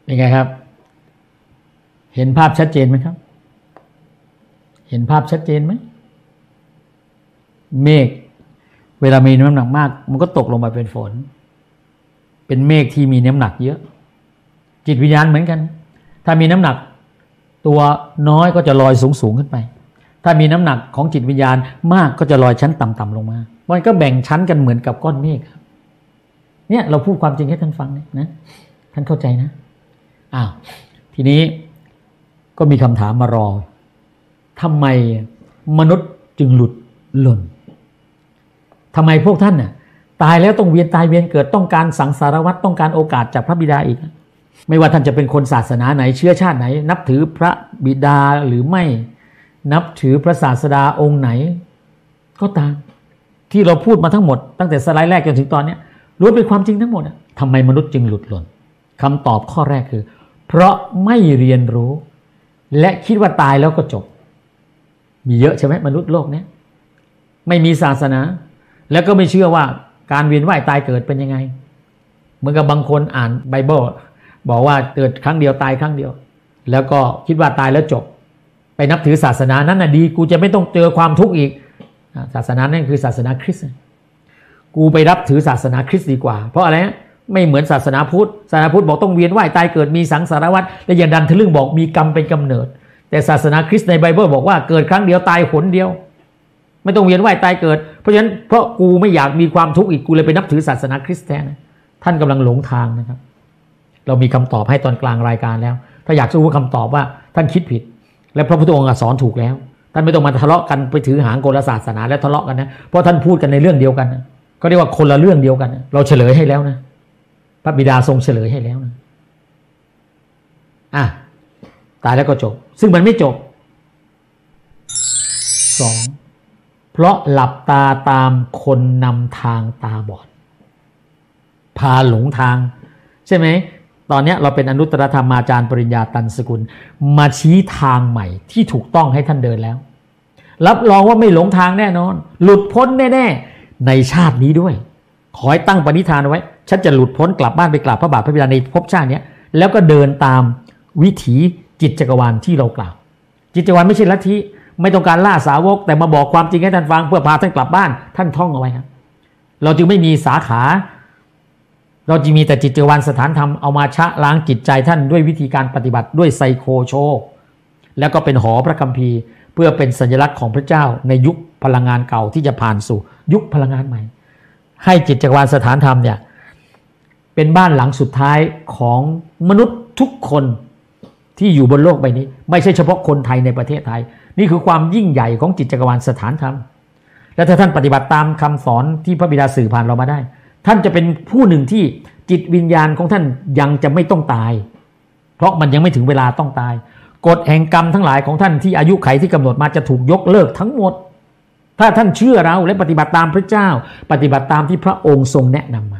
เป็นไงครับเห็นภาพชัดเจนไหมครับเห็นภาพชัดเจนไหมเมฆเวลามีน้ำหนักมากมันก็ตกลงมาเป็นฝนเป็นเมฆที่มีน้ำหนักเยอะจิตวิญญาณเหมือนกันถ้ามีน้ำหนักตัวน้อยก็จะลอยสูงขึ้นไปถ้ามีน้ำหนักของจิตวิญญาณมากก็จะลอยชั้นต่ำๆลงมามันก็แบ่งชั้นกันเหมือนกับก้อนเมฆครับเนี่ยเราพูดความจริงให้ท่านฟังนะท่านเข้าใจนะทีนี้ก็มีคำถามมารอทำไมมนุษย์จึงหลุดหล่นทำไมพวกท่านน่ะตายแล้วต้องเวียนตายเวียนเกิดต้องการสังสารวัฏต้องการโอกาสจากพระบิดาอีกไม่ว่าท่านจะเป็นคนศาสนาไหนเชื้อชาติไหนนับถือพระบิดาหรือไม่นับถือพระศาสดาองค์ไหนก็ตามที่เราพูดมาทั้งหมดตั้งแต่สไลด์แรกจนถึงตอนนี้ล้วนเป็นความจริงทั้งหมดทำไมมนุษย์จึงหลุดหล่นคำตอบข้อแรกคือเพราะไม่เรียนรู้และคิดว่าตายแล้วก็จบมีเยอะใช่ไหมมนุษย์โลกนี้ไม่มีศาสนาแล้วก็ไม่เชื่อว่าการเวียนว่ายตายเกิดเป็นยังไงเหมือนกับบางคนอ่านไบเบิลบอกว่าเกิดครั้งเดียวตายครั้งเดียวแล้วก็คิดว่าตายแล้วจบไปนับถือศาสนานั้นน่ะดีกูจะไม่ต้องเจอความทุกข์อีกศาสนานั่นคือศาสนาคริสต์กูไปรับถือศาสนาคริสต์ดีกว่าเพราะอะไรไม่เหมือนศาสนาพุทธบอกต้องเวียนว่ายตายเกิดมีสังสารวัฏและอย่างดันทะลึ่งบอกมีกรรมเป็นกำเนิดแต่ศาสนาคริสต์ในไบเบิลบอกว่าเกิดครั้งเดียวตายหนเดียวไม่ต้องเวียนว่ายตายเกิดเพราะฉะนั้นเพราะกูไม่อยากมีความทุกข์อีกกูเลยไปนับถือศาสนาคริสต์แทนท่านกำลังหลงทางนะครับเรามีคำตอบให้ตอนกลางรายการแล้วถ้าอยากรู้คำตอบว่าท่านคิดผิดและพระพุทธองค์สอนถูกแล้วท่านไม่ต้องมาทะเลาะกันไปถือหางโกลศาสนาและทะเลาะกันนะเพราะท่านพูดกันในเรื่องเดียวกันนะก็เรียกว่าคนละเรื่องเดียวกันนะเราเฉลยให้แล้วนะพระบิดาทรงเฉลยให้แล้วนะตายแล้วก็จบซึ่งมันไม่จบ2เพราะหลับตาตามคนนำทางตาบอดพาหลงทางใช่ไหมตอนนี้เราเป็นอนุตตรธรรมาจารย์ปริญญาตันสกุลมาชี้ทางใหม่ที่ถูกต้องให้ท่านเดินแล้วรับรองว่าไม่หลงทางแน่นอนหลุดพ้นแน่ๆในชาตินี้ด้วยขอให้ตั้งปณิธานเอาไว้ฉันจะหลุดพ้นกลับบ้านไปกราบพระบาทพระบิดาในภพชาตินี้แล้วก็เดินตามวิถีจิตจักรวาลที่เรากล่าวจิตจักรวาลไม่ใช่ลัทธิไม่ต้องการล่าสาวกแต่มาบอกความจริงให้ท่านฟังเพื่อพาท่านกลับบ้านท่านท่องเอาไว้ครับเราจึงไม่มีสาขาเราจะมีแต่จิตจักรวาลสถานธรรมเอามาชะล้างจิตใจท่านด้วยวิธีการปฏิบัติด้วยไซโคโชแล้วก็เป็นหอพระคัมภีร์เพื่อเป็นสัญลักษณ์ของพระเจ้าในยุคพลังงานเก่าที่จะผ่านสู่ยุคพลังงานใหม่ให้จิตจักรวาลสถานธรรมเนี่ยเป็นบ้านหลังสุดท้ายของมนุษย์ทุกคนที่อยู่บนโลกใบนี้ไม่ใช่เฉพาะคนไทยในประเทศไทยนี่คือความยิ่งใหญ่ของจิตจักรวาลสถานธรรมและถ้าท่านปฏิบัติตามคำสอนที่พระบิดาสื่อผ่านเรามาได้ท่านจะเป็นผู้หนึ่งที่จิตวิญญาณของท่านยังจะไม่ต้องตายเพราะมันยังไม่ถึงเวลาต้องตายกฎแห่งกรรมทั้งหลายของท่านที่อายุไขที่กำหนดมาจะถูกยกเลิกทั้งหมดถ้าท่านเชื่อเราและปฏิบัติตามพระเจ้าปฏิบัติตามที่พระองค์ทรงแนะนำมา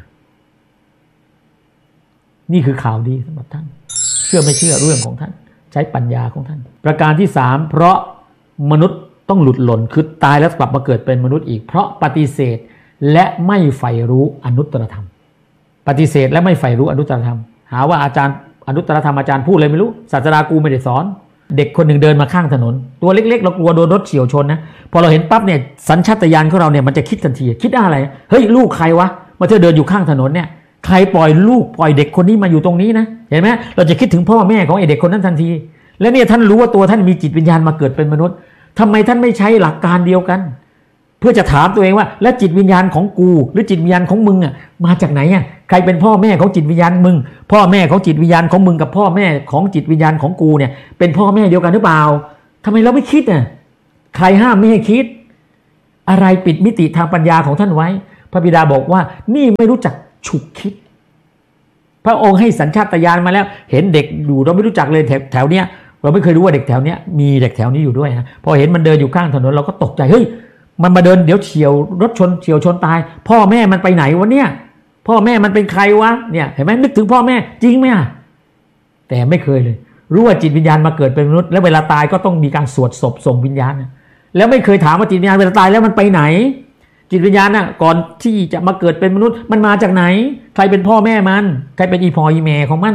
นี่คือข่าวดีสำหรับท่านเชื่อไม่เชื่อเรื่องของท่านใช้ปัญญาของท่านประการที่3เพราะมนุษย์ต้องหลุดหล่นคือตายแล้วกลับมาเกิดเป็นมนุษย์อีกเพราะปฏิเสธและไม่ใฝ่รู้อนุตตรธรรมปฏิเสธและไม่ใฝ่รู้อนุตตรธรรมหาว่าอาจารย์อนุตตรธรรมอาจารย์พูดเลยไม่รู้ศาสดากูไม่ได้สอนเด็กคนหนึ่งเดินมาข้างถนนตัวเล็กๆเรากลัวโดนรถเฉี่ยวชนนะพอเราเห็นปั๊บเนี่ยสัญชาตญาณของเราเนี่ยมันจะคิดทันทีคิดอะไรเฮ้ยลูกใครวะมาเธอเดินอยู่ข้างถนนเนี่ยใครปล่อยลูกปล่อยเด็กคนนี้มาอยู่ตรงนี้นะเห็นไหมเราจะคิดถึงพ่อแม่ของไอ้เด็กคนนั้นทันทีและเนี่ยท่านรู้ว่าตัวท่านมีจิตวิญญาณมาเกิดเป็นมนุษย์ทำไมท่านไม่ใช้หลักการเดียวกันเพื่อจะถามตัวเองว่าแล้วจิตวิญญาณของกูหรือจิตวิญญาณของมึงมาจากไหนใครเป็นพ่อแม่ของจิตวิญญาณมึงพ่อแม่ของจิตวิญญาณของมึงกับพ่อแม่ของจิตวิญญาณของกูเนี่ยเป็นพ่อแม่เดียวกันหรือเปล่าทำไมเราไม่คิดใครห้ามไม่ให้คิดอะไรปิดมิติทางปัญญาของท่านไว้พระบิดาบอกว่านี่ไม่รู้จักฉุกคิดพระองค์ให้สัญชาตญาณมาแล้วเห็นเด็กอยู่เราไม่รู้จักเลยแถวเนี้ยเราไม่เคยรู้ว่าเด็กแถวเนี้ยมีเด็กแถวนี้อยู่ด้วยนะพอเห็นมันเดินอยู่ข้างถนนเราก็ตกใจเฮ้ยมันมาเดินเดี๋ยวเฉียวรถเฉียวชนตายพ่อแม่มันไปไหนวะเนี่ยพ่อแม่มันเป็นใครวะเนี่ยเห็นไหมนึกถึงพ่อแม่จริงไหมแต่ไม่เคยเลยรู้ว่าจิตวิญญาณมาเกิดเป็นมนุษย์แล้วเวลาตายก็ต้องมีการสวดศพส่งวิญญาณแล้วไม่เคยถามว่าจิตวิญญาณเวลาตายแล้วมันไปไหนจิตวิญญาณก่อนที่จะมาเกิดเป็นมนุษย์มันมาจากไหนใครเป็นพ่อแม่มันใครเป็นอีพ่ออีแม่ของมัน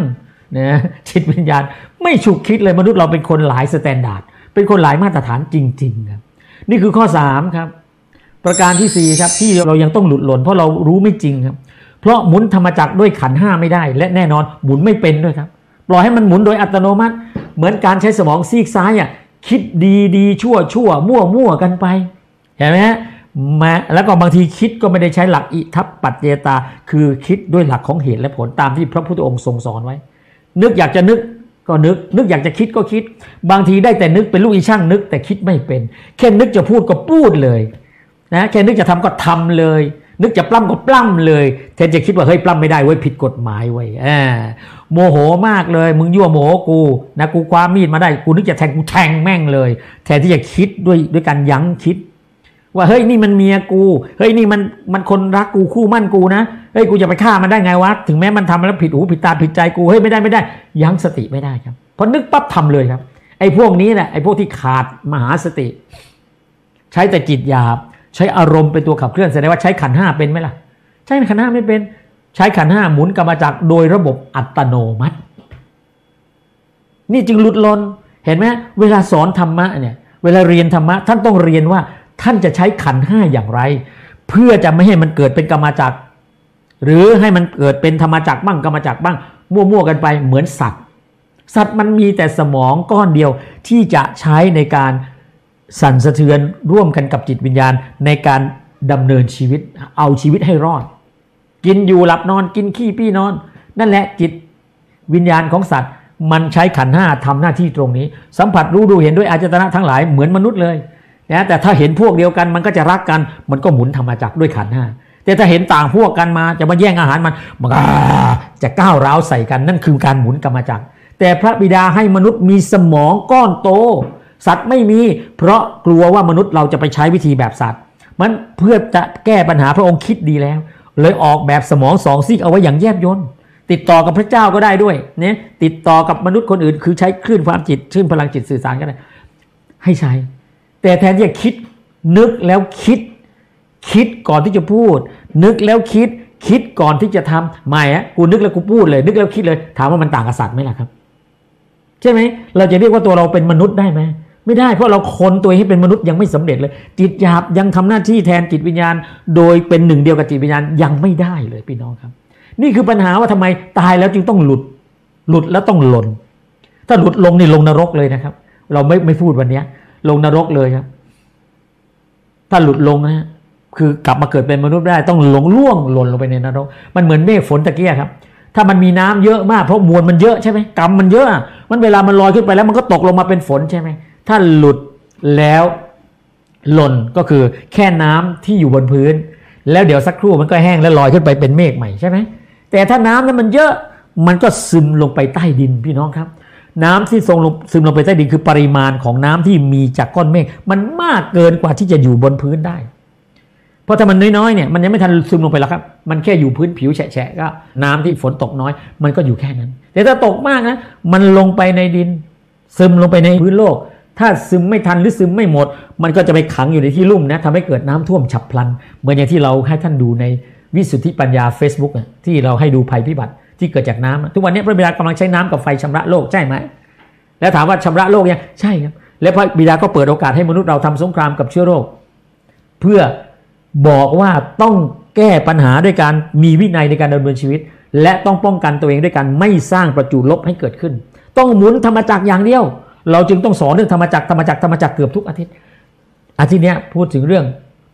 นะจิตวิญญาณไม่ฉุกคิดเลยมนุษย์เราเป็นคนหลายสแตนดาร์ดเป็นคนหลายมาตรฐานจริงๆครับนี่คือข้อ3ครับประการที่4ครับที่เรายังต้องหลุดหล่นเพราะเรารู้ไม่จริงครับเพราะหมุนธรรมจักรด้วยขันธ์5ไม่ได้และแน่นอนหมุนไม่เป็นด้วยครับปล่อยให้มันหมุนโดยอัตโนมัติเหมือนการใช้สมองซีกซ้ายคิดดีชั่วมั่วกันไปเห็นไหมฮะแล้วก็บางทีคิดก็ไม่ได้ใช้หลักอิทัปปัจเจตาคือคิดด้วยหลักของเหตุและผลตามที่พระพุทธองค์ทรงสอนไว้นึกอยากจะนึกก็นึกอยากจะคิดก็คิดบางทีได้แต่นึกเป็นลูกอีช่างนึกแต่คิดไม่เป็นแค่นึกจะพูดก็พูดเลยนะแค่นึกจะทำก็ทำเลยนึกจะปล้ำก็ปล้ำเลยแทนจะคิดว่าเฮ้ยปล้ำไม่ได้เว้ยผิดกฎหมายเว้ยโมโหมากเลยมึงยั่วโมโหกูนะกูคว้ามีดมาได้กูนึกจะแทงกูแทงแม่งเลยแทนที่จะคิดด้วยการยั้งคิดว่าเฮ้ยนี่มันเมียกูเฮ้ยนี่มันคนรักกูคู่มั่นกูนะเฮ้ยกูจะไปฆ่ามันได้ไงวะถึงแม้มันทำแล้วผิดหูผิดตาผิดใจกูเฮ้ยไม่ได้ยั้งสติไม่ได้ครับพอนึกปั๊บทำเลยครับไอ้พวกนี้แหละไอ้พวกที่ขาดมหาสติใช้แต่จิตหยาบใช้อารมณ์เป็นตัวขับเคลื่อนแสดงว่าใช้ขันธ์5เป็นไหมล่ะใช้ขันธ์5ไม่เป็นใช้ขันธ์5หมุนกรรมจักรโดยระบบอัตโนมัตินี่จึงหลุดล้นเห็นไหมเวลาสอนธรรมะเนี่ยเวลาเรียนธรรมะท่านต้องเรียนว่าท่านจะใช้ขันธ์5อย่างไรเพื่อจะไม่ให้มันเกิดเป็นกรรมจักรหรือให้มันเกิดเป็นธรรมจักรบ้างกรรมจักรบ้างมั่วกันไปเหมือนสัตว์มันมีแต่สมองก้อนเดียวที่จะใช้ในการสั่นสะเทือนร่วมกันกับจิตวิญญาณในการดำเนินชีวิตเอาชีวิตให้รอดกินอยู่หลับนอนกินขี้ปี้นอนนั่นแหละจิตวิญญาณของสัตว์มันใช้ขันธ์5ทำหน้าที่ตรงนี้สัมผัสรู้ดูเห็นด้วยอายตนะทั้งหลายเหมือนมนุษย์เลยนะแต่ถ้าเห็นพวกเดียวกันมันก็จะรักกันมันก็หมุนธรรมจักรด้วยขันธ์5แต่ถ้าเห็นต่างพวกกันมาจะมาแย่งอาหารมันก็จะก้าวร้าวใส่กันนั่นคือการหมุนกรรมจักรแต่พระบิดาให้มนุษย์มีสมองก้อนโตสัตว์ไม่มีเพราะกลัวว่ามนุษย์เราจะไปใช้วิธีแบบสัตว์มันเพื่อจะแก้ปัญหาพระองค์คิดดีแล้วเลยออกแบบสมอง2ซีกเอาไว้อย่างแยบยลติดต่อกับพระเจ้าก็ได้ด้วยเนี่ยติดต่อกับมนุษย์คนอื่นคือใช้คลื่นความจิตคลื่นพลังจิตสื่อสารกันได้ให้ใช้แต่แทนที่จะคิดนึกแล้วคิดก่อนที่จะพูดนึกแล้วคิดก่อนที่จะทำไม่กูนึกแล้วกูพูดเลยนึกแล้วคิดเลยถามว่ามันต่างกับสัตว์ไหมล่ะครับใช่ไหมเราจะเรียกว่าตัวเราเป็นมนุษย์ได้ไหมไม่ได้เพราะเราคนตัวให้เป็นมนุษย์ยังไม่สำเร็จเลยจิตหยาบยังทำหน้าที่แทนจิตวิญญาณโดยเป็นหนึ่งเดียวกับจิตวิญญาณยังไม่ได้เลยพี่น้องครับนี่คือปัญหาว่าทำไมตายแล้วจึงต้องหลุดแล้วต้องหล่นถ้าหลุดลงนี่ลงนรกเลยนะครับเราไม่พูดวันนี้ลงนรกเลยครับถ้าหลุดลงนะคือกลับมาเกิดเป็นมนุษย์ได้ต้องล่วงหล่นลงไปในนรกมันเหมือนเมฆฝนตะเกียครับถ้ามันมีน้ำเยอะมากเพราะมวลมันเยอะใช่ไหมกรรมมันเยอะมันเวลามันลอยขึ้นไปแล้วมันก็ตกลงมาเป็นฝนใช่ไหมถ้าหลุดแล้วหล่นก็คือแค่น้ำที่อยู่บนพื้นแล้วเดี๋ยวสักครู่มันก็แห้งแล้วลอยขึ้นไปเป็นเมฆใหม่ใช่ไหมแต่ถ้าน้ำนั้นมันเยอะมันก็ซึมลงไปใต้ดินพี่น้องครับน้ำที่ซึมลงไปใต้ดินคือปริมาณของน้ำที่มีจากก้อนเมฆมันมากเกินกว่าที่จะอยู่บนพื้นได้เพราะถ้ามันน้อยๆเนี่ยมันยังไม่ทันซึมลงไปแล้วครับมันแค่อยู่พื้นผิวแฉะๆก็น้ำที่ฝนตกน้อยมันก็อยู่แค่นั้นแต่ถ้าตกมากนะมันลงไปในดินซึมลงไปในพื้นโลกถ้าซึมไม่ทันหรือซึมไม่หมดมันก็จะไปขังอยู่ในที่ลุ่มนะทำให้เกิดน้ำท่วมฉับพลันเหมือนอย่างที่เราให้ท่านดูในวิสุทธิปัญญา Facebook ที่เราให้ดูภัยพิบัติที่เกิดจากน้ำทุกวันนี้พระบิดากำลังใช้น้ำกับไฟชำระโลกใช่ไหมแล้วถามว่าชำระโลกยังใช่ครับและพระบิดาก็เปิดโอกาสให้มนุษย์เราทำสงครามกับเชื้อโรคเพื่อบอกว่าต้องแก้ปัญหาด้วยการมีวินัยในการดำเนินชีวิตและต้องป้องกันตัวเองด้วยการไม่สร้างประจุลบให้เกิดขึ้นต้องหมุนธรรมจักรอย่างเดียวเราจึงต้องสอนเรื่องธรรมจักรเกือบทุกอาทิตย์นี้พูดถึงเรื่อง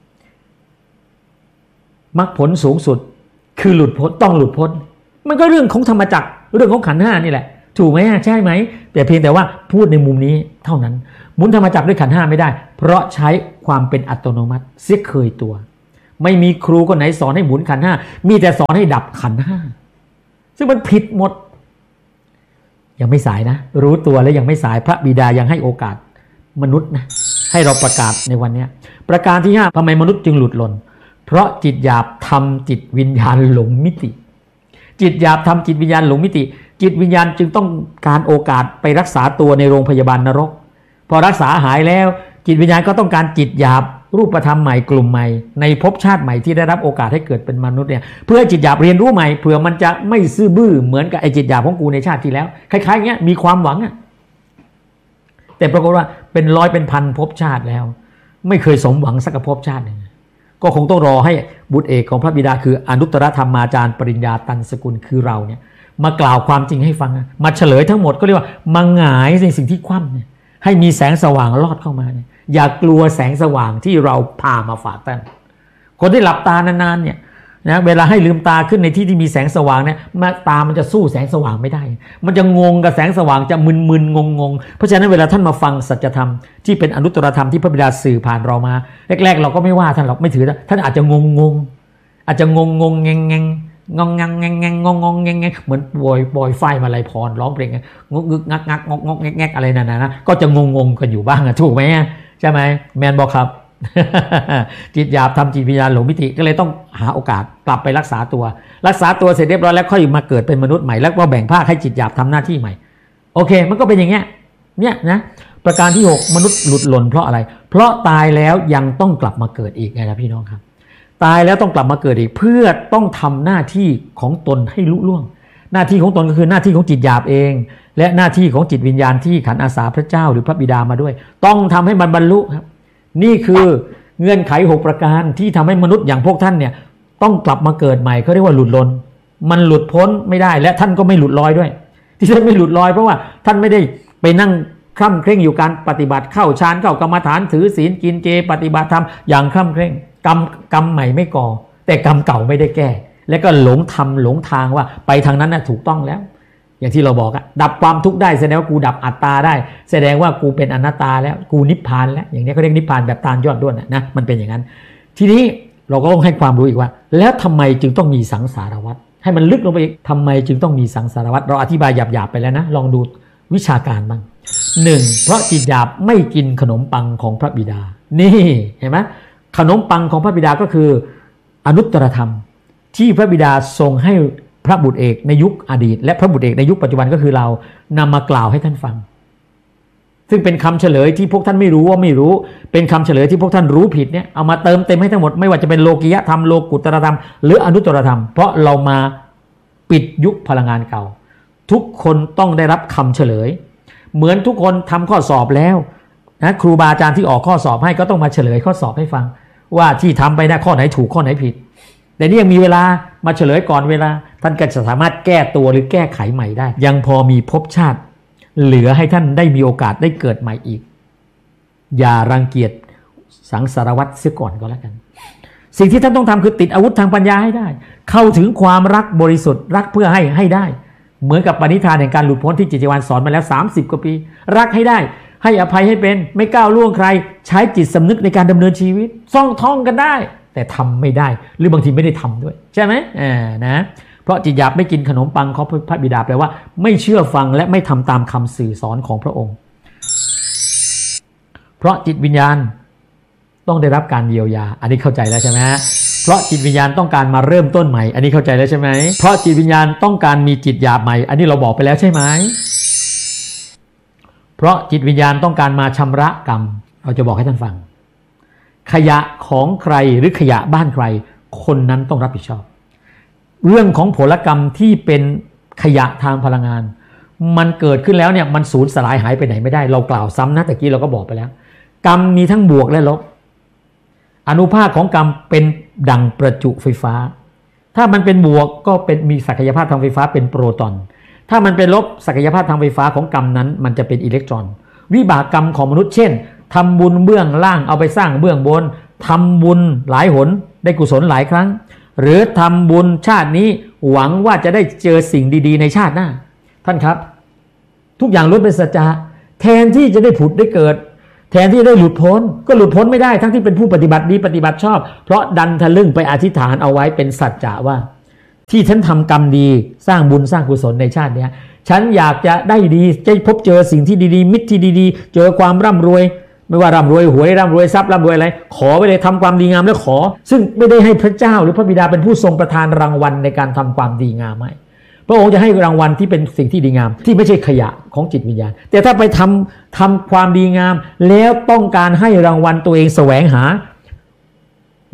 มรรคผลสูงสุดคือหลุดพ้นต้องหลุดพ้นมันก็เรื่องของธรรมจักรเรื่องของขันธ์5นี่แหละถูกไหมใช่ไหมแต่เพียงแต่ว่าพูดในมุมนี้เท่านั้นหมุนธรรมจักรด้วยขันธ์5ไม่ได้เพราะใช้ความเป็นอัตโนมัติเสียเคยตัวไม่มีครูคนไหนสอนให้หมุนขันธ์5มีแต่สอนให้ดับขันธ์5ซึ่งมันผิดหมดยังไม่สายนะรู้ตัวแล้วยังไม่สายพระบิดายังให้โอกาสมนุษย์นะให้เราประกาศในวันนี้ประการที่5ทำไมมนุษย์จึงหลุดหล่นเพราะจิตหยาบทำจิตวิญญาณหลงมิติจิตหยาบทำจิตวิญญาณหลงมิติจิตวิญญาณจึงต้องการโอกาสไปรักษาตัวในโรงพยาบาลนรกพอรักษาหายแล้วจิตวิญญาณก็ต้องการจิตหยาบรูปธรรมใหม่กลุ่มใหม่ในภพชาติใหม่ที่ได้รับโอกาสให้เกิดเป็นมนุษย์เนี่ยเพื่อจิตหยาบเรียนรู้ใหม่เผื่อมันจะไม่ซื่อบื้อเหมือนกับไอ้จิตหยาบของกูในชาติที่แล้วคล้ายๆเงี้ยมีความหวังอ่ะแต่ปรากฏว่าเป็นร้อยเป็นพันภพชาติแล้วไม่เคยสมหวังสักภพชาตินึงก็คงต้องรอให้บุตรเอกของพระบิดาคืออนุตตรธรรมาจารย์ปริญญาตันสกุลคือเราเนี่ยมากล่าวความจริงให้ฟังมาเฉลยทั้งหมดก็เรียกว่ามาหงายในสิ่งที่คว่ำเนี่ยให้มีแสงสว่างลอดเข้ามาเนี่ยอย่ากลัวแสงสว่างที่เราพามาฝากท่านคนที่หลับตานานๆเนี่ยนะเวลาให้ลืมตาขึ้นในที่ที่มีแสงสว่างเนี่ยตามันจะสู้แสงสว่างไม่ได้มันจะงงกับแสงสว่างจะมึนๆงงๆเพราะฉะนั้นเวลาท่านมาฟังสัจธรรมที่เป็นอนุตตรธรรมที่พระบิดาสื่อผ่านเรามาแรกๆเราก็ไม่ว่าท่านหรอกไม่ถือท่านอาจจะงงอาจจะงงแงงงงงังแงงแงงงงแงงเหมือนบอยไฟมาลัยพรร้องเพลงงกงักงักงกแงกอะไรนั่นนะก็จะงงกันอยู่บ้างถูกไหมใช่ไหมแมนบอกครับจิตหยาบทำจิตวิญญาณหลงมิติก็เลยต้องหาโอกาสกลับไปรักษาตัวเสร็จเรียบร้อยแล้วค่อยมาเกิดเป็นมนุษย์ใหม่แล้วก็แบ่งภาคให้จิตหยาบทำหน้าที่ใหม่โอเคมันก็เป็นอย่างเงี้ยเนี่ยนะประการที่6มนุษย์หลุดหล่นเพราะอะไรเพราะตายแล้วยังต้องกลับมาเกิดอีกไงนะพี่น้องครับตายแล้วต้องกลับมาเกิดอีกเพื่อต้องทำหน้าที่ของตนให้ลุล่วงหน้าที่ของตนก็คือหน้าที่ของจิตหยาบเองและหน้าที่ของจิตวิญญาณที่ขันอาสาพระเจ้าหรือพระบิดามาด้วยต้องทำให้มันบรรลุครับนี่คือเงื่อนไข6ประการที่ทำให้มนุษย์อย่างพวกท่านเนี่ยต้องกลับมาเกิดใหม่เขาเรียกว่าหลุดล้นมันหลุดพ้นไม่ได้และท่านก็ไม่หลุดลอยด้วยที่ท่านไม่หลุดลอยเพราะว่าท่านไม่ได้ไปนั่งคร่ำเคร่งอยู่การปฏิบัติเข้าฌานเข้ากรรมฐานถือศีลกินเจปฏิบัติธรรมอย่างคร่ำเคร่งกรรมใหม่ไม่ก่อแต่กรรมเก่าไม่ได้แก้แล้วก็หลงทำหลงทางว่าไปทางนั้นน่ะถูกต้องแล้วอย่างที่เราบอกอะดับความทุกข์ได้แสดงว่ากูดับอัตตาได้แสดงว่ากูเป็นอนัตตาแล้วกูนิพพานแล้วอย่างนี้เขาเรียกนิพพานแบบตาลยอดด้วนนะมันเป็นอย่างนั้นทีนี้เราก็ต้องให้ความรู้อีกว่าแล้วทำไมจึงต้องมีสังสารวัฏให้มันลึกลงไปอีกทำไมจึงต้องมีสังสารวัฏเราอธิบายหยาบๆไปแล้วนะลองดูวิชาการบ้าง1เพราะจิตหยาบไม่กินขนมปังของพระบิดานี่เห็นไหมขนมปังของพระบิดาก็คืออนุตตรธรรมที่พระบิดาทรงให้พระบุตรเอกในยุคอดีตและพระบุตรเอกในยุคปัจจุบันก็คือเรานำมากล่าวให้ท่านฟังซึ่งเป็นคำเฉลยที่พวกท่านไม่รู้ว่าไม่รู้เป็นคำเฉลยที่พวกท่านรู้ผิดเนี่ยเอามาเติมเต็มให้ทั้งหมดไม่ว่าจะเป็นโลกิยธรรมโลกุตตรธรรมหรืออนุตตรธรรมเพราะเรามาปิดยุคพลังงานเก่าทุกคนต้องได้รับคำเฉลยเหมือนทุกคนทำข้อสอบแล้วนะครูบาอาจารย์ที่ออกข้อสอบให้ก็ต้องมาเฉลยข้อสอบให้ฟังว่าที่ทำไปนะข้อไหนถูกข้อไหนผิดแต่นี่ยังมีเวลามาเฉลยก่อนเวลาท่านก็จะสามารถแก้ตัวหรือแก้ไขใหม่ได้ยังพอมีภพชาติเหลือให้ท่านได้มีโอกาสได้เกิดใหม่อีกอย่ารังเกียจสังสารวัฏเสียก่อนก็แล้วกันสิ่งที่ท่านต้องทำคือติดอาวุธทางปัญญาให้ได้เข้าถึงความรักบริสุทธิ์รักเพื่อให้ได้เหมือนกับปณิธานแห่งการหลุดพ้นที่จิตวิญญาณสอนมาแล้ว30กว่าปีรักให้ได้ให้อภัยให้เป็นไม่ก้าวล่วงใครใช้จิตสำนึกในการดำเนินชีวิตท่องกันได้แต่ทำไม่ได้หรือบางทีไม่ได้ทำด้วยใช่ไหมนะเพราะจิตหยาบไม่กินขนมปังของพระบิดาแปลว่าไม่เชื่อฟังและไม่ทำตามคำสื่อสอนของพระองค์เพราะจิตวิญญาณต้องได้รับการเยียวยาอันนี้เข้าใจแล้วใช่ไหมเพราะจิตวิญญาณต้องการมาเริ่มต้นใหม่อันนี้เข้าใจแล้วใช่ไหมเพราะจิตวิญญาณต้องการมีจิตหยาบใหม่อันนี้เราบอกไปแล้วใช่ไหมเพราะจิตวิญญาณต้องการมาชำระกรรมเราจะบอกให้ท่านฟังขยะของใครหรือขยะบ้านใครคนนั้นต้องรับผิดชอบเรื่องของผลกรรมที่เป็นขยะทางพลังงานมันเกิดขึ้นแล้วเนี่ยมันสูญสลายหายไปไหนไม่ได้เรากล่าวซ้ำนะตะกี้เราก็บอกไปแล้วกรรมมีทั้งบวกและลบอานุภาคของกรรมเป็นดั่งประจุไฟฟ้าถ้ามันเป็นบวกก็เป็นมีศักยภาพทางไฟฟ้าเป็นโปรตอนถ้ามันเป็นลบศักยภาพทางไฟฟ้าของกรรมนั้นมันจะเป็นอิเล็กตรอนวิบากกรรมของมนุษย์เช่นทำบุญเบื้องล่างเอาไปสร้างเบื้องบนทำบุญหลายหนได้กุศลหลายครั้งหรือทำบุญชาตินี้หวังว่าจะได้เจอสิ่งดีๆในชาติหน้าท่านครับทุกอย่างล้วนเป็นสัจจะแทนที่จะได้ผุดได้เกิดแทนที่ได้หลุดพ้นก็หลุดพ้นไม่ได้ทั้งที่เป็นผู้ปฏิบัติดีปฏิบัติชอบเพราะดันทะลึ่งไปอธิษฐานเอาไว้เป็นสัจจะว่าที่ฉันทำกรรมดีสร้างบุญสร้างกุศลในชาตินี้ฉันอยากจะได้ดีจะพบเจอสิ่งที่ดีๆมิตรที่ดีๆเจอความร่ำรวยไม่ว่าร่ำรวยหวยร่ำรวยทรัพย์ร่ำรวยอะไรขอไปเลยทำความดีงามแล้วขอซึ่งไม่ได้ให้พระเจ้าหรือพระบิดาเป็นผู้ทรงประทานรางวัลในการทำความดีงามให้พระองค์จะให้รางวัลที่เป็นสิ่งที่ดีงามที่ไม่ใช่ขยะของจิตวิญญาณแต่ถ้าไปทำความดีงามแล้วต้องการให้รางวัลตัวเองแสวงหา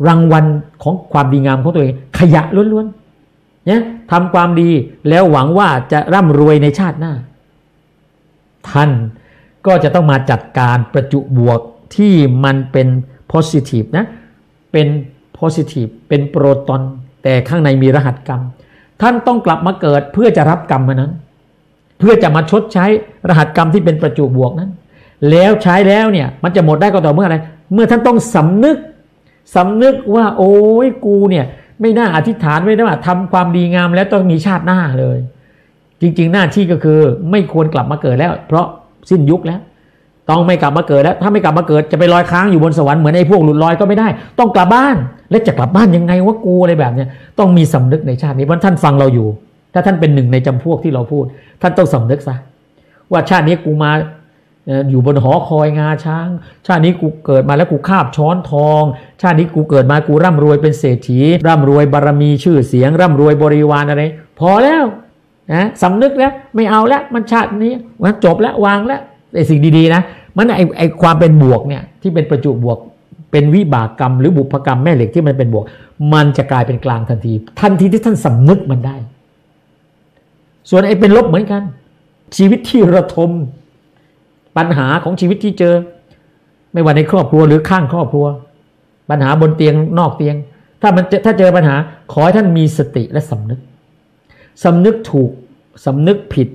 รางวัลของความดีงามของตัวเองขยะล้วนๆเนี่ยทำความดีแล้วหวังว่าจะร่ำรวยในชาติหน้าท่านก็จะต้องมาจัดการประจุบวกที่มันเป็น positive นะเป็น positive เป็นโปรตอนแต่ข้างในมีรหัสกรรมท่านต้องกลับมาเกิดเพื่อจะรับกรรมนั้นเพื่อจะมาชดใช้รหัสกรรมที่เป็นประจุบวกนั้นแล้วใช้แล้วเนี่ยมันจะหมดได้ก็ต่อเมื่ออะไรเมื่อท่านต้องสำนึกว่าโอ้ยกูเนี่ยไม่น่าอธิษฐานไม่ได้ว่าทำความดีงามแล้วต้องมีชาติหน้าเลยจริงๆหน้าที่ก็คือไม่ควรกลับมาเกิดแล้วเพราะสิ้นยุคแล้วต้องไม่กลับมาเกิดแล้วถ้าไม่กลับมาเกิดจะไปลอยค้างอยู่บนสวรรค์เหมือนไอ้พวกหลุดลอยก็ไม่ได้ต้องกลับบ้านและจะกลับบ้านยังไงวะกูอะไรแบบเนี้ยต้องมีสำนึกในชาตินี้เพราะท่านฟังเราอยู่ถ้าท่านเป็นหนึ่งในจำพวกที่เราพูดท่านต้องสำนึกซะว่าชาตินี้กูมาอยู่บนหอคอยงาช้างชาตินี้กูเกิดมาแล้วกูคาบช้อนทองชาตินี้กูเกิดมากูร่ำรวยเป็นเศรษฐีร่ำรวยบารมีชื่อเสียงร่ำรวยบริวารอะไรพอแล้วนะสำนึกแล้วไม่เอาแล้วมันชาตินี้มันจบแล้ววางแล้วไอ้สิ่งดีๆนะมันไอ้ความเป็นบวกเนี่ยที่เป็นประจุบวกเป็นวิบากกรรมหรือบุพกรรมแม่เหล็กที่มันเป็นบวกมันจะกลายเป็นกลางทันทีที่ท่านสำนึกมันได้ส่วนไอ้เป็นลบเหมือนกันชีวิตที่ระทมปัญหาของชีวิตที่เจอไม่ว่าในครอบครัวหรือข้างครอบครัวปัญหาบนเตียงนอกเตียงถ้าเจอปัญหาขอให้ท่านมีสติและสำนึกถูกสำนึกผิด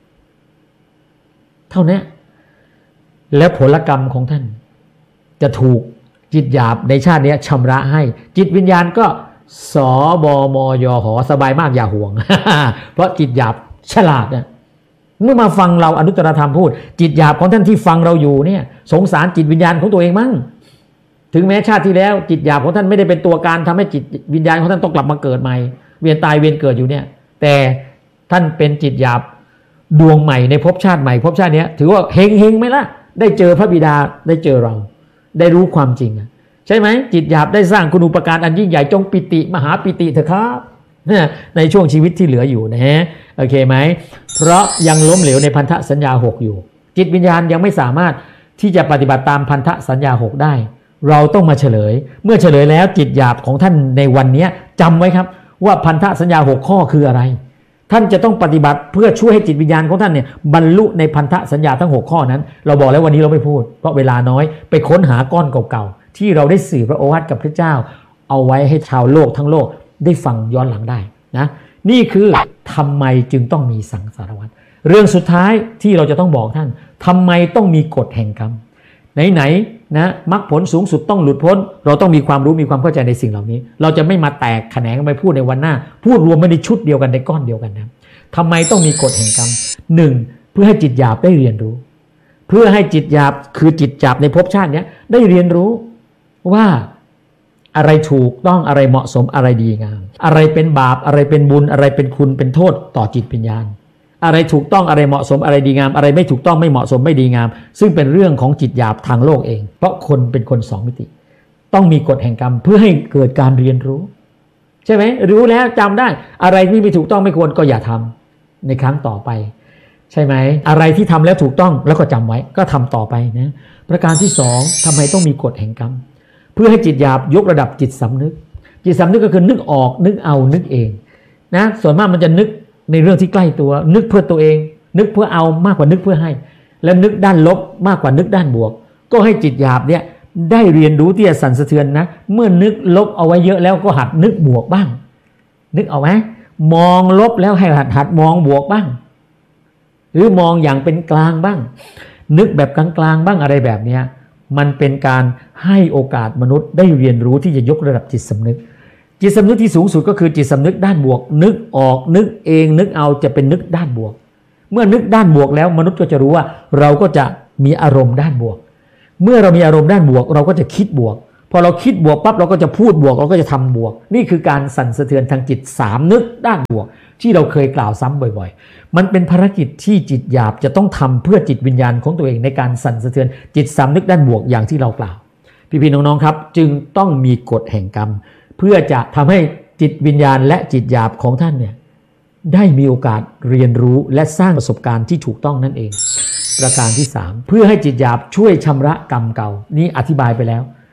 เท่านี้แล้วผลกรรมของท่านจะถูกจิตหยาบในชาตินี้ชำระให้จิตวิญญาณก็สบมยหสบายมากอย่าห่วง เพราะจิตหยาบฉลาดเนี่ยเมื่อมาฟังเราอนุตตรธรรมพูดจิตหยาบของท่านที่ฟังเราอยู่เนี่ยสงสารจิตวิญญาณของตัวเองมั้งถึงแม้ชาติที่แล้วจิตหยาบของท่านไม่ได้เป็นตัวการทำให้จิตวิญญาณของท่านต้องกลับมาเกิดใหม่เวียนตายเวียนเกิดอยู่เนี่ยแต่ท่านเป็นจิตหยาบดวงใหม่ในภพชาติใหม่ภพชาตินี้ถือว่าเฮงไหมล่ะได้เจอพระบิดาได้เจอเราได้รู้ความจริงใช่ไหมจิตหยาบได้สร้างคุณูปการอันยิ่งใหญ่จงปิติมหาปิติเถอะครับในช่วงชีวิตที่เหลืออยู่นะโอเคไหมเพราะยังล้มเหลวในพันธสัญญา6อยู่จิตวิญญาณยังไม่สามารถที่จะปฏิบัติตามพันธสัญญา6ได้เราต้องมาเฉลยเมื่อเฉลยแล้วจิตหยาบของท่านในวันนี้จำไว้ครับว่าพันธสัญญา6ข้อคืออะไรท่านจะต้องปฏิบัติเพื่อช่วยให้จิตวิญญาณของท่านเนี่ยบรรลุในพันธสัญญาทั้ง6ข้อนั้นเราบอกแล้ววันนี้เราไม่พูดเพราะเวลาน้อยไปค้นหาก้อนเก่าๆที่เราได้สื่อพระโอวาทกับพระเจ้าเอาไว้ให้ชาวโลกทั้งโลกได้ฟังย้อนหลังได้นะนี่คือทำไมจึงต้องมีสังสารวัฏเรื่องสุดท้ายที่เราจะต้องบอกท่านทำไมต้องมีกฎแห่งกรรมไหนๆนะมรรคผลสูงสุดต้องหลุดพ้นเราต้องมีความรู้มีความเข้าใจในสิ่งเหล่านี้เราจะไม่มาแตกแขนงกันไปพูดในวันหน้าพูดรวมไม่ได้ชุดเดียวกันในก้อนเดียวกันนะทำไมต้องมีกฎแห่งกรรมหนึ่งเพื่อให้จิตหยาบได้เรียนรู้เพื่อให้จิตหยาบคือจิตหยาบในภพชาตินี้ได้เรียนรู้ว่าอะไรถูกต้องอะไรเหมาะสมอะไรดีงามอะไรเป็นบาปอะไรเป็นบุญอะไรเป็นคุณเป็นโทษต่อจิตวิญญาณอะไรถูกต้องอะไรเหมาะสมอะไรดีงามอะไรไม่ถูกต้องไม่เหมาะสมไม่ดีงามซึ่งเป็นเรื่องของจิตหยาบทางโลกเองเพราะคนเป็นคนสองมิติต้องมีกฎแห่งกรรมเพื่อให้เกิดการเรียนรู้ใช่ไหมรู้แล้วจำได้อะไรที่ไม่ถูกต้องไม่ควรก็อย่าทำในครั้งต่อไปใช่ไหมอะไรที่ทำแล้วถูกต้องแล้วก็จำไว้ก็ทำต่อไปนะประการที่สองทำไมต้องมีกฎแห่งกรรมเพื่อให้จิตหยาบยกระดับจิตสำนึกจิตสำนึกก็คือนึกออกนึกเอานึกเองนะส่วนมากมันจะนึกในเรื่องที่ใกล้ตัวนึกเพื่อตัวเองนึกเพื่อเอามากกว่านึกเพื่อให้แล้วนึกด้านลบมากกว่านึกด้านบวกก็ให้จิตหยาบเนี่ยได้เรียนรู้ที่จะสั่นสะเทือนนะเมื่อนึกลบเอาไว้เยอะแล้วก็หัดนึกบวกบ้างนึกเอาไหมมองลบแล้วให้หัดมองบวกบ้างหรือมองอย่างเป็นกลางบ้างนึกแบบกลางๆบ้างอะไรแบบเนี้ยมันเป็นการให้โอกาสมนุษย์ได้เรียนรู้ที่จะยกระดับจิตสำนึกจิตสำนึกที่สูงสุดก็คือจิตสำนึกด้านบวกนึกออกนึกเองนึกเอาจะเป็นนึกด้านบวกเมื่อนึกด้านบวกแล้วมนุษย์ก็จะรู้ว่าเราก็จะมีอารมณ์ด้านบวกเมื่อเรามีอารมณ์ด้านบวกเราก็จะคิดบวกพอเราคิดบวกปั๊บเราก็จะพูดบวกเราก็จะทำบวกนี่คือการสั่นสะเทือนทางจิต3นึกด้านบวกที่เราเคยกล่าวซ้ำบ่อยๆมันเป็นภารกิจที่จิตหยาบจะต้องทำเพื่อจิตวิญญาณของตัวเองในการสั่นสะเทือนจิต3นึกด้านบวกอย่างที่เรากล่าวพี่ๆน้องๆครับจึงต้องมีกฎแห่งกรรมเพื่อจะทำให้จิตวิญญาณและจิตหยาบของท่านเนี่ยได้มีโอกาสเรียนรู้และสร้างประสบการณ์ที่ถูกต้องนั่นเองประการที่3เพื่อให้จิตหยาบช่วยชำระกรรมเก่านี้อธิบายไปแล้ว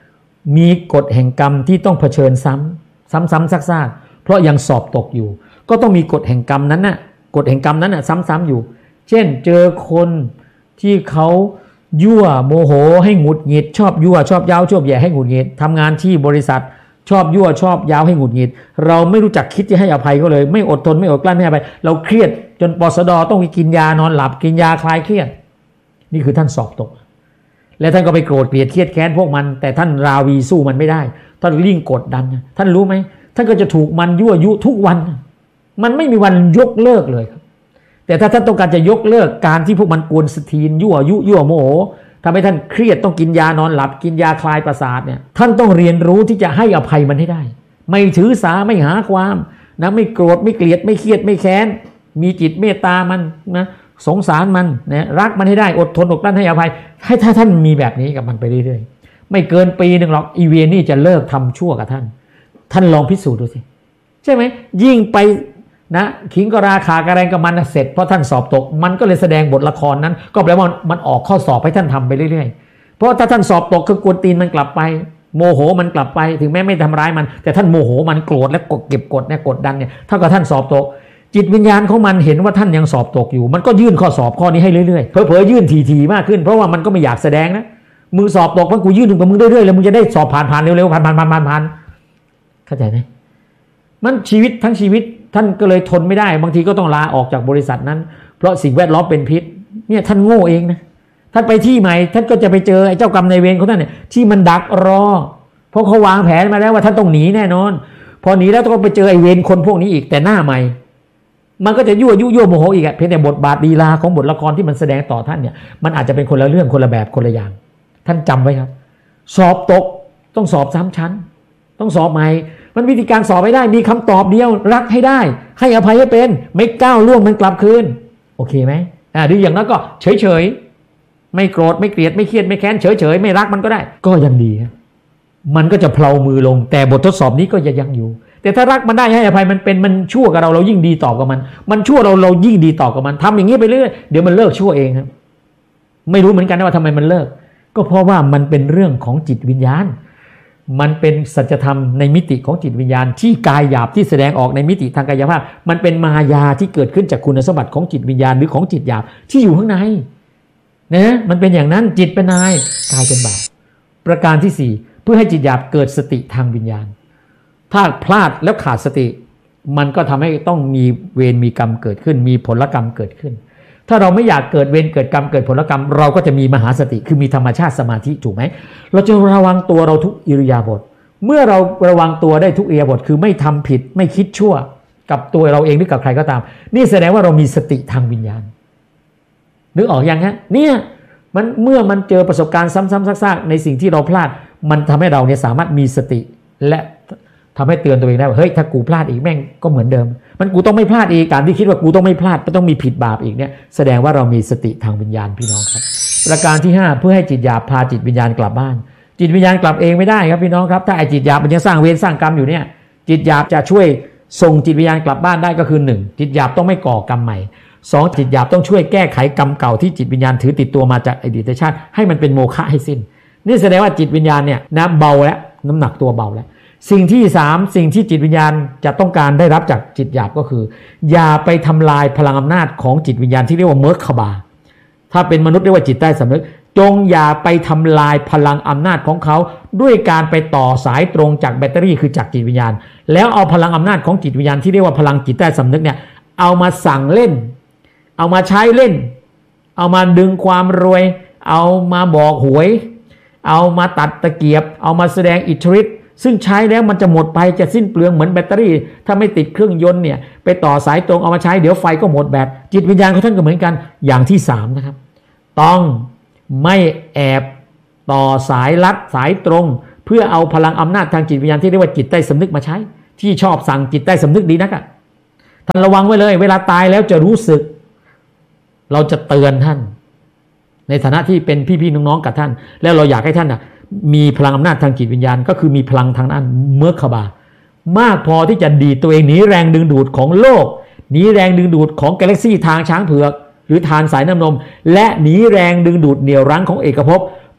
มีกฎแห่งกรรมที่ต้องเผชิญซ้ำซากๆเพราะยังสอบตกอยู่ก็ต้องมีกฎแห่งกรรมนั้นน่ะกฎแห่งกรรมนั้นน่ะซ้ำๆอยู่เช่นเจอคนที่เขายั่วโมโหให้หงุดหงิดชอบยั่วชอบย้าวชอบแย่ให้หงุดหงิดทำงานที่บริษัทชอบยั่วชอบย้าวให้หงุดหงิดเราไม่รู้จักคิดจะให้อภัยเขาเลยไม่อดทนไม่อดกลั้นไม่ให้อภัยเราเครียดจนปสดต้องไปกินยานอนหลับกินยาคลายเครียดนี่คือท่านสอบตกและท่านก็ไปโกรธเกลียดเครียดแค้นพวกมันแต่ท่านราวีสู้มันไม่ได้ท่านยิ่งกดดันท่านรู้ไหมท่านก็จะถูกมันยั่วยุทุกวันมันไม่มีวันยกเลิกเลยครับแต่ถ้าท่านต้องการจะยกเลิกการที่พวกมันกวนสตีนยั่วโมโหทำให้ท่านเครียดต้องกินยานอนหลับกินยาคลายประสาทเนี่ยท่านต้องเรียนรู้ที่จะให้อภัยมันให้ได้ไม่ถือสาไม่หาความนะไม่โกรธไม่เกลียดไม่เครียดไม่แค้นมีจิตเมตตามันนะสงสารมันนะรักมันให้ได้อดทนอดกลั้นให้อภัยให้ถ้าท่านมีแบบนี้กับมันไปเรื่อยๆไม่เกินปีนึงหรอกอีเวียนี่จะเลิกทำชั่วกับท่านลองพิสูจน์ดูสิใช่ไหมยิ่งไปนะขิงก็ราคากระแรงกับมันเสร็จเพราะท่านสอบตกมันก็เลยแสดงบทละครนั้นก็แปลว่ามันออกข้อสอบให้ท่านทำไปเรื่อยๆเพราะถ้าท่านสอบตกคือกวนตีนมันกลับไปโมโหมันกลับไปถึงแม้ไม่ทำร้ายมันแต่ท่านโมโหมันโกรธและเก็บกดเนี่ยกดดันเนี่ยเท่ากับท่านสอบตกจิตวิญญาณของมันเห็นว่าท่านยังสอบตกอยู่มันก็ยื่นข้อสอบข้อนี้ให้เรื่อยๆเผลอๆยื่นทีๆมากขึ้นเพราะว่ามันก็ไม่อยากแสดงนะมึงสอบตกเพราะกูยื่นถึงกับมึงเรื่อยๆแล้วมึงจะได้สอบผ่านเร็วๆผ่านเข้าใจไหมมันชีวิตทั้งชีวิตท่านก็เลยทนไม่ได้บางทีก็ต้องลาออกจากบริษัทนั้นเพราะสิ่งแวดล้อมเป็นพิษเนี่ยท่านโง่เองนะท่านไปที่ใหม่ท่านก็จะไปเจอไอ้เจ้ากรรมนายเวรของท่านเนี่ยที่มันดักรอเพราะเขาวางแผนมาแล้วว่าท่านต้องหนีแน่นอนพอหนีแล้วต้องไปเจอไอ้เวรคนพวกนี้อีกแต่หน้าใหม่มันก็จะยั่วโมโหอีกเพียงแต่บทบาทลีลาของบทละครที่มันแสดงต่อท่านเนี่ยมันอาจจะเป็นคนละเรื่องคนละแบบคนละอย่างท่านจำไว้ครับสอบตกต้องสอบซ้ำชั้นต้องสอบใหม่มันวิธีการสอบไม่ได้มีคำตอบเดียวรักให้ได้ให้อภัยให้เป็นไม่ก้าวล่วงมันกลับคืนโอเคไหมหรืออย่างนั้นก็เฉยไม่โกรธไม่เกลียดไม่เครียดไม่แค้นเฉยไม่รักมันก็ได้ก็ยังดีมันก็จะเพลามือลงแต่บททดสอบนี้ก็ยังอยู่แต่ถ้ารักมันได้ให้อภัยมันเป็นมันชั่วกับเรายิ่งดีต่อกับมันชั่วเรายิ่งดีต่อกับมันทำอย่างนี้ไปเรื่อยเดี๋ยวมันเลิกชั่วเองครับไม่รู้เหมือนกันนะว่าทำไมมันเลิกก็เพราะว่ามันเป็นเรื่องของจิตวิญญาณมันเป็นสัจธรรมในมิติของจิตวิญญาณที่กายหยาบที่แสดงออกในมิติทางกายภาพมันเป็นมายาที่เกิดขึ้นจากคุณสมบัติของจิตวิญญาณหรือของจิตหยาบที่อยู่ข้างในนะมันเป็นอย่างนั้นจิตเป็นนายกายเป็นบ่าวประการที่4เพื่อให้จิตหยาบเกิดสติทางวิญญาณถ้าพลาดแล้วขาดสติมันก็ทำให้ต้องมีเวรมีกรรมเกิดขึ้นมีผลกรรมเกิดขึ้นถ้าเราไม่อยากเกิดเวรเกิดกรรมเกิดผลกรรมเราก็จะมีมหาสติคือมีธรรมชาติสมาธิถูกไหมเราจะระวังตัวเราทุกอิริยาบถเมื่อเราระวังตัวได้ทุกอิริยาบถคือไม่ทำผิดไม่คิดชั่วกับตัวเราเองหรือกับใครก็ตามนี่แสดงว่าเรามีสติทางวิญญาณนึกออกยังฮะเนี่ยมันเมื่อมันเจอประสบการณ์ซ้ำๆซากๆในสิ่งที่เราพลาดมันทำให้เราเนี่ยสามารถมีสติและทำให้เตือนตัวเองได้ว่าเฮ้ยถ้ากูพลาดอีกแม่งก็เหมือนเดิมมันกูต้องไม่พลาดอีกการที่คิดว่ากูต้องไม่พลาดต้องมีผิดบาปอีกเนี่ยแสดงว่าเรามีสติทางวิญญาณพี่น้องครับประการที่5เพื่อให้จิตหยาบพาจิตวิญญาณกลับบ้านจิตวิญญาณกลับเองไม่ได้ครับพี่น้องครับถ้าไอ้จิตหยาบมันยังสร้างเวรสร้างกรรมอยู่เนี่ยจิตหยาบจะช่วยส่งจิตวิญญาณกลับบ้านได้ก็คือ1จิตหยาบต้องไม่ก่อกรรมใหม่2จิตหยาบต้องช่วยแก้ไขกรรมเก่าที่จิตวิญญาณถือติดตัวมาจากอดีตชาติให้มันเป็นโมฆะให้สิ้นนี่แสดงว่าจิตวิญญาณเนี่ยนะเบาแล้วน้ำหนักตัวเบาแล้วสิ่งที่3สิ่งที่จิตวิญญาณจะต้องการได้รับจากจิตหยาบก็คืออย่าไปทำลายพลังอำนาจของจิตวิญญาณที่เรียกว่าเมิร์คบาถ้าเป็นมนุษย์เรียกว่าจิตใต้สำนึกจงอย่าไปทำลายพลังอำนาจของเขาด้วยการไปต่อสายตรงจากแบตเตอรี่คือจากจิตวิญญาณแล้วเอาพลังอำนาจของจิตวิญญาณที่เรียกว่าพลังจิตใต้สำนึกเนี่ยเอามาสั่งเล่นเอามาใช้เล่นเอามาดึงความรวยเอามาบอกหวยเอามาตัดตะเกียบเอามาแสดงอิทธิฤทธิ์ซึ่งใช้แล้วมันจะหมดไปจะสิ้นเปลืองเหมือนแบตเตอรี่ถ้าไม่ติดเครื่องยนต์เนี่ยไปต่อสายตรงเอามาใช้เดี๋ยวไฟก็หมดแบตจิตวิญญาณของท่านก็เหมือนกันอย่างที่3นะครับต้องไม่แอบต่อสายลัดสายตรงเพื่อเอาพลังอำนาจทางจิตวิญญาณที่เรียกว่าจิตใต้สำนึกมาใช้ที่ชอบสั่งจิตใต้สำนึกดีนักอ่ะท่านระวังไว้เลยเวลาตายแล้วจะรู้สึกเราจะเตือนท่านในฐานะที่เป็นพี่ๆน้องๆกับท่านแล้วเราอยากให้ท่านมีพลังอำนาจทางจิตวิญญาณก็คือมีพลังทางด้านเมิร์คบามากพอที่จะดีดตัวเองหนีแรงดึงดูดของโลกหนีแรงดึงดูดของกาแล็กซี่ทางช้างเผือกหรือทานสายน้ำนมและหนีแรงดึงดูดเหนี่ยวรั้งของเอกภพ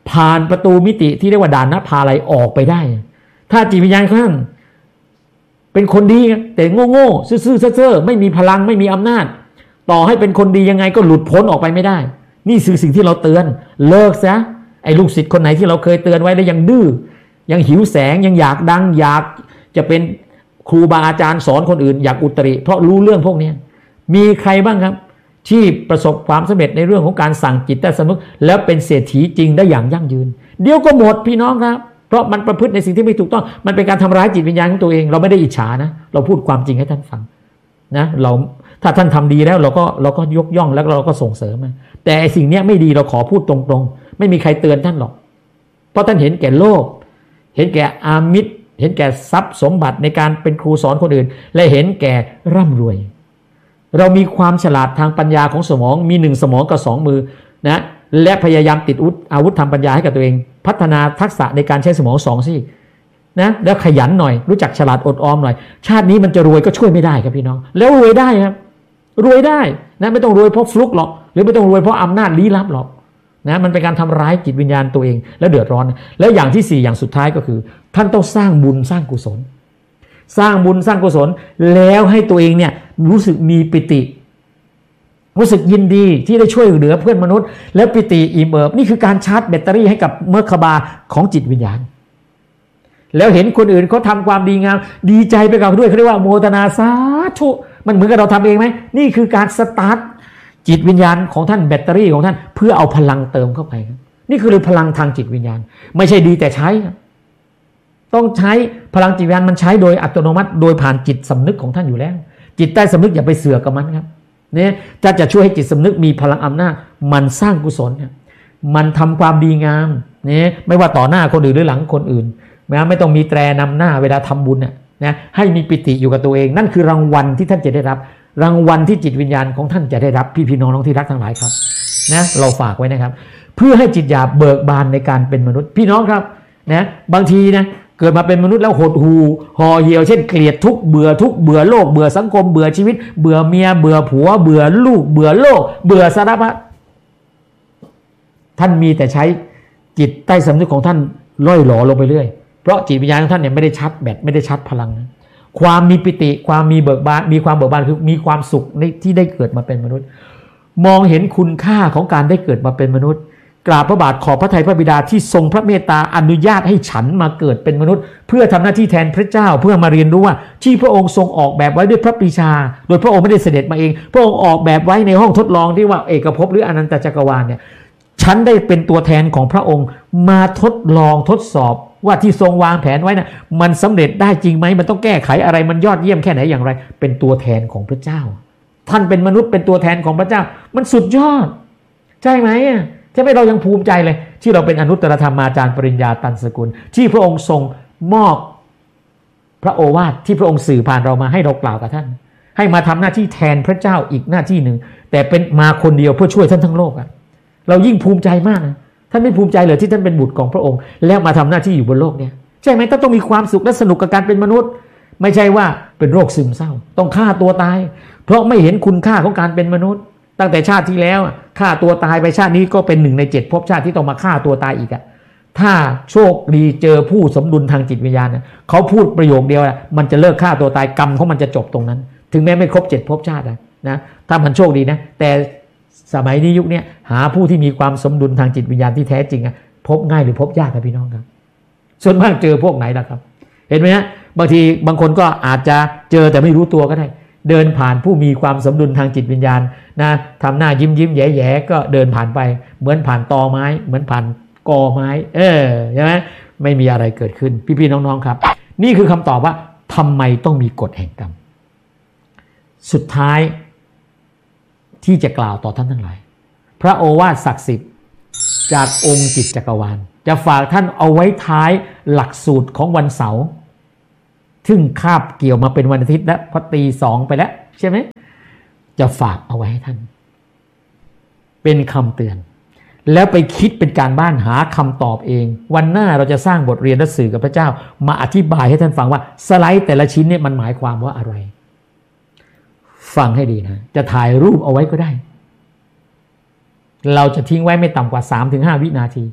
ผ่านประตูมิติที่เรียกว่าด่านนภาลัยออกไปได้ถ้าจิตวิญญาณของท่านเป็นคนดีแต่โง่ๆซื่อๆเซ่อๆไม่มีพลังไม่มีอำนาจต่อให้เป็นคนดียังไงก็หลุดพ้นออกไปไม่ได้นี่คือสิ่งที่เราเตือนเลิกซะไอ้ลูกศิษย์คนไหนที่เราเคยเตือนไว้แล้วยังดื้อยังหิวแสงยังอยากดังอยากจะเป็นครูบาอาจารย์สอนคนอื่นอยากอุตริเพราะรู้เรื่องพวกนี้มีใครบ้างครับที่ประสบความสำเร็จในเรื่องของการสั่งจิตใต้สำนึกแล้วเป็นเศรษฐีจริงได้อย่างยั่งยืนเดี๋ยวก็หมดพี่น้องครับเพราะมันประพฤติในสิ่งที่ไม่ถูกต้องมันเป็นการทำร้ายจิตวิญญาณของตัวเองเราไม่ได้อิจฉานะเราพูดความจริงให้ท่านฟังนะเราถ้าท่านทำดีแล้วเราก็ยกย่องแล้วเราก็ส่งเสริมแต่สิ่งนี้ไม่ดีเราขอพูดตรงๆไม่มีใครเตือนท่านหรอกเพราะท่านเห็นแก่โลภเห็นแก่อามิตรเห็นแก่ทรัพย์สมบัติในการเป็นครูสอนคนอื่นและเห็นแก่ร่ำรวยเรามีความฉลาดทางปัญญาของสมองมี1สมองกับ2มือนะและพยายามติดอาวุธทางปัญญาให้กับตัวเองพัฒนาทักษะในการใช้สมอง2ซี่นะแล้วขยันหน่อยรู้จักฉลาดอดออมหน่อยชาตินี้มันจะรวยก็ช่วยไม่ได้ครับพี่น้องแล้วรวยได้ครับรวยได้นะไม่ต้องรวยเพราะฟลุกหรอกหรือไม่ต้องรวยเพราะอำนาจลี้ลับหรอกนะมันเป็นการทำร้ายจิตวิญญาณตัวเองแล้วเดือดร้อนแล้วอย่างที่4อย่างสุดท้ายก็คือท่านต้องสร้างบุญสร้างกุศลสร้างบุญสร้างกุศลแล้วให้ตัวเองเนี่ยรู้สึกมีปิติรู้สึกยินดีที่ได้ช่วยเหลือเพื่อนมนุษย์แล้วปิติอิ่มเอิบนี่คือการชาร์จแบตเตอรี่ให้กับเมอร์คาบาของจิตวิญญาณแล้วเห็นคนอื่นเขาทำความดีงามดีใจไปกับด้วยเขาเรียกว่าโมทนาสาธุมันเหมือนกับเราทำเองไหมนี่คือการสตาร์ทจิตวิญญาณของท่านแบตเตอรี่ของท่านเพื่อเอาพลังเติมเข้าไปนี่คือพลังทางจิตวิญญาณไม่ใช่ดีแต่ใช้ต้องใช้พลังจิตวิญญาณมันใช้โดยอัตโนมัติโดยผ่านจิตสำนึกของท่านอยู่แล้วจิตใต้สำนึกอย่าไปเสือกกับมันครับเนี่ยจะช่วยให้จิตสำนึกมีพลังอำนาจมันสร้างกุศลมันทำความดีงามเนี่ยไม่ว่าต่อหน้าคนอื่นหรือหลังคนอื่นไม่ต้องมีแตรนำหน้าเวลาทำบุญนะให้มีปิติอยู่กับตัวเองนั่นคือรางวัลที่ท่านจะได้รับรางวัลที่จิตวิญญาณของท่านจะได้รับพี่น้องที่รักทั้งหลายครับนะเราฝากไว้นะครับเพื่อให้จิตหยาบเบิกบานในการเป็นมนุษย์พี่น้องครับนะบางทีนะเกิดมาเป็นมนุษย์แล้วหดหู่ห่อเหี่ยวเช่นเกลียดทุกเบื่อโลกเบื่อสังคมเบื่อชีวิตเบื่อเมียเบื่อผัวเบื่อลูกเบื่อโลกเบื่อสารพัดท่านมีแต่ใช้จิตใต้สำนึกของท่านล่อยหลอลงไปเรื่อยเพราะจิตวิญญาณของท่านเนี่ยไม่ได้ชัดแบตไม่ได้ชัดพลังความมีปิติความมีเบิกบานมีความเบิกบานคือมีความสุขที่ได้เกิดมาเป็นมนุษย์มองเห็นคุณค่าของการได้เกิดมาเป็นมนุษย์กราบพระบาทขอบพระทัยพระบิดาที่ทรงพระเมตตาอนุญาตให้ฉันมาเกิดเป็นมนุษย์เพื่อทำหน้าที่แทนพระเจ้าเพื่อมาเรียนรู้ว่าที่พระองค์ทรงออกแบบไว้ด้วยพระปรีชาโดยพระองค์ไม่ได้เสด็จมาเองพระองค์ออกแบบไว้ในห้องทดลองที่ว่าเอกภพหรืออนันตจักรวาลเนี่ยฉันได้เป็นตัวแทนของพระองค์มาทดลองทดสอบว่าที่ทรงวางแผนไว้น่ะมันสำเร็จได้จริงไหมมันต้องแก้ไขอะไรมันยอดเยี่ยมแค่ไหนอย่างไรเป็นตัวแทนของพระเจ้าท่านเป็นมนุษย์เป็นตัวแทนของพระเจ้ามันสุดยอดใช่ไหมใช่ไหมเรายังภูมิใจเลยที่เราเป็นอนุตตรธรรมาจารย์ปริญญาตันสกุลที่พระองค์ทรงมอบพระโอวาทที่พระองค์สื่อผ่านเรามาให้เรากล่าวกับท่านให้มาทำหน้าที่แทนพระเจ้าอีกหน้าที่หนึ่งแต่เป็นมาคนเดียวเพื่อช่วยท่านทั้งโลกเรายิ่งภูมิใจมากนะท่านไม่ภูมิใจเลยที่ท่านเป็นบุตรของพระองค์แล้วมาทำหน้าที่อยู่บนโลกนี้ใช่ไหมต้องมีความสุขและสนุกกับการเป็นมนุษย์ไม่ใช่ว่าเป็นโรคซึมเศร้าต้องฆ่าตัวตายเพราะไม่เห็นคุณค่าของการเป็นมนุษย์ตั้งแต่ชาติที่แล้วฆ่าตัวตายไปชาตินี้ก็เป็น1 ใน 7ภพชาติที่ต้องมาฆ่าตัวตายอีกถ้าโชคดีเจอผู้สมดุลทางจิตวิญญาณเขาพูดประโยคเดียวมันจะเลิกฆ่าตัวตายกรรมของมันจะจบตรงนั้นถึงแม้ไม่ครบ7ภพชาตินะถ้ามันโชคดีนะแต่สมัยนี้ยุคนี้หาผู้ที่มีความสมดุลทางจิตวิญญาณที่แท้จริงพบง่ายหรือพบยากครับพี่น้องครับส่วนมากเจอพวกไหนล่ะครับเห็นไหมฮะบางทีบางคนก็อาจจะเจอแต่ไม่รู้ตัวก็ได้เดินผ่านผู้มีความสมดุลทางจิตวิญญาณนะทำหน้ายิ้มแย่ๆก็เดินผ่านไปเหมือนผ่านตอไม้เหมือนผ่านกอไม้ใช่ไหมไม่มีอะไรเกิดขึ้นพี่ๆน้องๆครับนี่คือคำตอบว่าทำไมต้องมีกฎแห่งกรรมสุดท้ายที่จะกล่าวต่อท่านทั้งหลายพระโอวาทศักดิ์สิทธิ์จากองค์จิตจักรวาลจะฝากท่านเอาไว้ท้ายหลักสูตรของวันเสาร์ซึ่งคาบเกี่ยวมาเป็นวันอาทิตย์แล้วพอตี 2ไปแล้วใช่ไหมจะฝากเอาไว้ให้ท่านเป็นคำเตือนแล้วไปคิดเป็นการบ้านหาคำตอบเองวันหน้าเราจะสร้างบทเรียนและสื่อกับพระเจ้ามาอธิบายให้ท่านฟังว่าสไลด์แต่ละชิ้นเนี่ยมันหมายความว่าอะไรฟังให้ดีนะจะถ่ายรูปเอาไว้ก็ได้เราจะทิ้งไว้ไม่ต่ำกว่า 3-5 วินาทีพ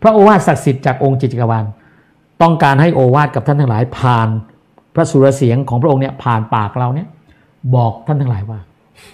พระโอวาทศักดิ์สิทธิ์จากองค์จิตจักรวาลต้องการให้โอวาทกับท่านทั้งหลายผ่านพระสุรเสียงของพระองค์เนี่ยผ่านปากเราเนี่ยบอกท่านทั้งหลายว่า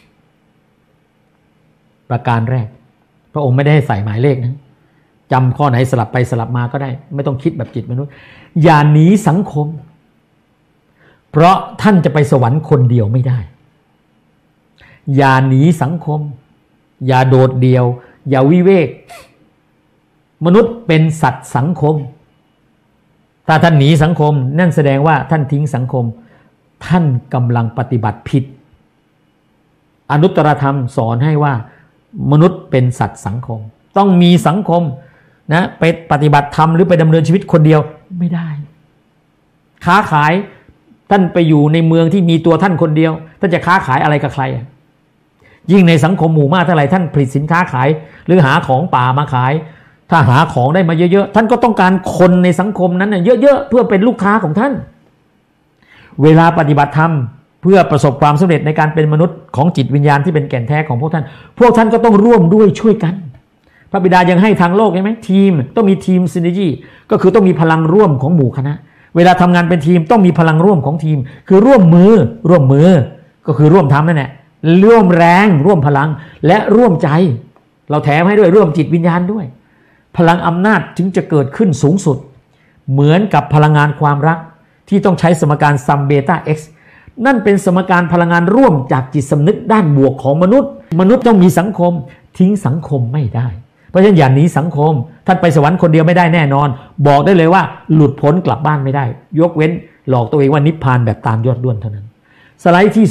ประการแรกพระองค์ไม่ได้ให้ใส่หมายเลขนะจำข้อไหนสลับไปสลับมาก็ได้ไม่ต้องคิดแบบจิตมนุษย์อย่าหนีสังคมเพราะท่านจะไปสวรรค์คนเดียวไม่ได้อย่าหนีสังคมอย่าโดดเดี่ยวอย่าวิเวกมนุษย์เป็นสัตว์สังคมถ้าท่านหนีสังคมนั่นแสดงว่าท่านทิ้งสังคมท่านกำลังปฏิบัติผิดอนุตตรธรรมสอนให้ว่ามนุษย์เป็นสัตว์สังคมต้องมีสังคมนะไปปฏิบัติธรรมหรือไปดำเนินชีวิตคนเดียวไม่ได้ค้าขายท่านไปอยู่ในเมืองที่มีตัวท่านคนเดียวท่านจะค้าขายอะไรกับใครยิ่งในสังคมหมู่มากเท่าไหร่ท่านผลิตสินค้าขายหรือหาของป่ามาขายถ้าหาของได้มาเยอะๆท่านก็ต้องการคนในสังคมนั้นเยอะๆเพื่อเป็นลูกค้าของท่านเวลาปฏิบัติธรรมเพื่อประสบความสำเร็จในการเป็นมนุษย์ของจิตวิญญาณที่เป็นแก่นแท้ของพวกท่านก็ต้องร่วมด้วยช่วยกันพระบิดายังให้ทางโลกใช่ไหมทีมต้องมีทีมซินเนอร์จีก็คือต้องมีพลังร่วมของหมู่คณะเวลาทำงานเป็นทีมต้องมีพลังร่วมของทีมคือร่วมมือก็คือร่วมทำนั่นแหละร่วมแรงร่วมพลังและร่วมใจเราแถมให้ด้วยร่วมจิตวิญญาณด้วยพลังอำนาจจึงจะเกิดขึ้นสูงสุดเหมือนกับพลังงานความรักที่ต้องใช้สมการซัมเบต้า x นั่นเป็นสมการพลังงานร่วมจากจิตสำนึกด้านบวกของมนุษย์ต้องมีสังคมทิ้งสังคมไม่ได้เพราะฉะนั้นอย่าหนีสังคมท่านไปสวรรค์คนเดียวไม่ได้แน่นอนบอกได้เลยว่าหลุดพ้นกลับบ้านไม่ได้ยกเว้นหลอกตัวเองว่านิพพานแบบตามยอดด้วนเท่านั้นสไลด์ที่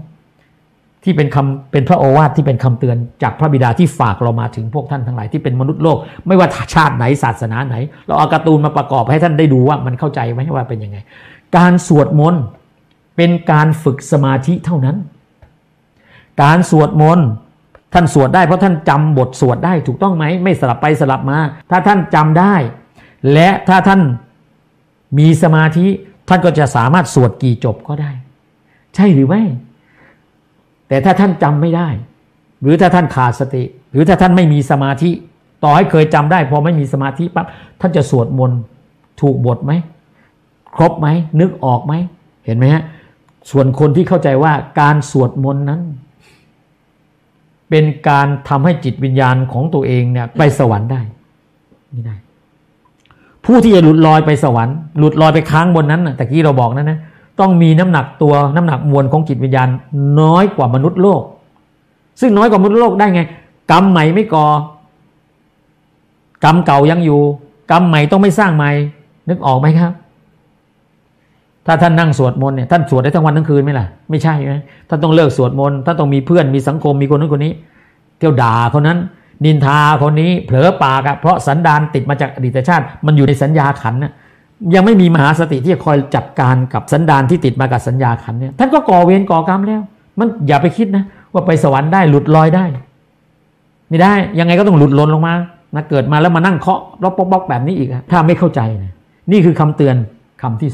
2ที่เป็นพระโอวาทที่เป็นคำเตือนจากพระบิดาที่ฝากเรามาถึงพวกท่านทั้งหลายที่เป็นมนุษย์โลกไม่ว่าชาติไหนศาสนาไหนเราเอาการ์ตูนมาประกอบให้ท่านได้ดูว่ามันเข้าใจไหมว่าเป็นยังไงการสวดมนต์เป็นการฝึกสมาธิเท่านั้นการสวดมนต์ท่านสวดได้เพราะท่านจำบทสวดได้ถูกต้องไหมไม่สลับไปสลับมาถ้าท่านจำได้และถ้าท่านมีสมาธิท่านก็จะสามารถสวดกี่จบก็ได้ใช่หรือไม่แต่ถ้าท่านจำไม่ได้หรือถ้าท่านขาดสติหรือถ้าท่านไม่มีสมาธิต่อให้เคยจำได้พอไม่มีสมาธิปั๊บท่านจะสวดมนต์ถูกบทไหมครบไหมนึกออกไหมเห็นไหมฮะส่วนคนที่เข้าใจว่าการสวดมนต์นั้นเป็นการทำให้จิตวิญญาณของตัวเองเนี่ยไปสวรรค์ได้ไม่ได้ผู้ที่จะหลุดลอยไปสวรรค์หลุดลอยไปค้างบนนั้นน่ะแต่กี้เราบอกนะต้องมีน้ำหนักมวลของจิตวิญญาณน้อยกว่ามนุษย์โลกซึ่งน้อยกว่ามนุษย์โลกได้ไงกรรมใหม่ไม่ก่อกรรมเก่ายังอยู่กรรมใหม่ต้องไม่สร้างใหม่นึกออกไหมครับถ้าท่านนั่งสวดมนต์เนี่ยท่านสวดได้ทั้งวันทั้งคืนไหมล่ะไม่ใช่ไหมท่านต้องเลิกสวดมนต์ท่านต้องมีเพื่อนมีสังคมมีคนนั้นคนนี้เที่ยวด่าคนนั้นนินทาคนนี้เผลอปากเพราะสันดานติดมาจากอดีตชาติมันอยู่ในสัญญาขันธ์นะยังไม่มีมหาสติที่จะคอยจัดการกับสันดานที่ติดมากับสัญญาขันธ์เนี่ยท่านก็ก่อเวรก่อกรรมแล้วมันอย่าไปคิดนะว่าไปสวรรค์ได้หลุดลอยได้ไม่ได้ยังไงก็ต้องหลุดลนลงมานะเกิดมาแล้วมานั่งเคาะล็อกป๊อกแบบนี้อีกถ้าไม่เข้าใจนะนี่คือคำเตือนคำที่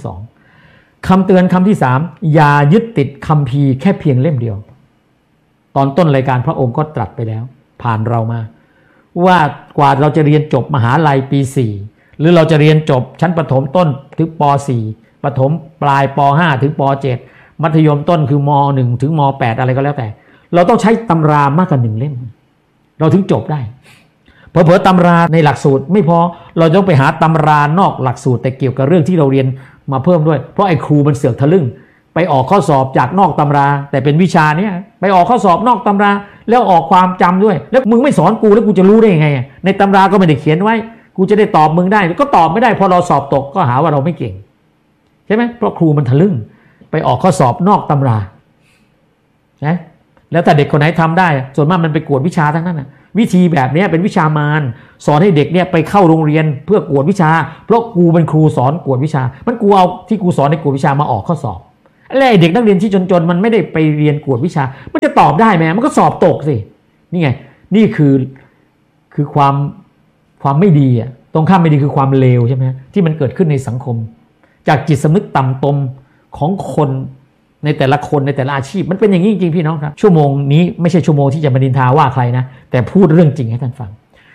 2คำเตือนคำที่3อย่ายึดติดคัมภีร์แค่เพียงเล่มเดียวตอนต้นรายการพระองค์ก็ตรัสไปแล้วผ่านเรามาว่ากว่าเราจะเรียนจบมหาลัยปี4หรือเราจะเรียนจบชั้นประถมต้นถึงป.4 ประถมปลายป.5 ถึงป.7 มัธยมต้นคือม.1 ถึงม.8 อะไรก็แล้วแต่เราต้องใช้ตำรามากกว่า1เล่มเราถึงจบได้เผลอๆตำราในหลักสูตรไม่พอเราต้องไปหาตำรานอกหลักสูตรแต่เกี่ยวกับเรื่องที่เราเรียนมาเพิ่มด้วยเพราะไอ้ครูมันเสือกทะลึ่งไปออกข้อสอบจากนอกตำราแต่เป็นวิชาเนี้ยไปออกข้อสอบนอกตำราแล้วออกความจำด้วยแล้วมึงไม่สอนกูแล้วกูจะรู้ได้ยังไงในตำราก็ไม่ได้เขียนไว้กูจะได้ตอบมึงได้ก็ตอบไม่ได้พอเราสอบตกก็หาว่าเราไม่เก่งใช่ไหมเพราะครูมันทะลึ่งไปออกข้อสอบนอกตำรานะแล้วถ้าเด็กคนไหนทำได้ส่วนมากมันไปกวดวิชาทั้งนั้นนะวิธีแบบนี้เป็นวิชามารสอนให้เด็กเนี่ยไปเข้าโรงเรียนเพื่อกวดวิชาเพราะกูเป็นครูสอนกวดวิชามันกูเอาที่กูสอนในกวดวิชามาออกข้อสอบแล้วไอ้เด็กนักเรียนที่จนๆมันไม่ได้ไปเรียนกวดวิชามันจะตอบได้ไหมมันก็สอบตกสินี่ไงนี่คือความไม่ดีอ่ะตรงข้ามไม่ดีคือความเลวใช่ไหมที่มันเกิดขึ้นในสังคมจากจิตสำนึกต่ำตมของคนในแต่ละคนในแต่ละอาชีพมันเป็นอย่างนี้จริงๆพี่น้องครับชั่วโมงนี้ไม่ใช่ชั่วโมงที่จะมานินทาว่าใครนะแต่พูดเรื่องจริงให้ท่านฟัง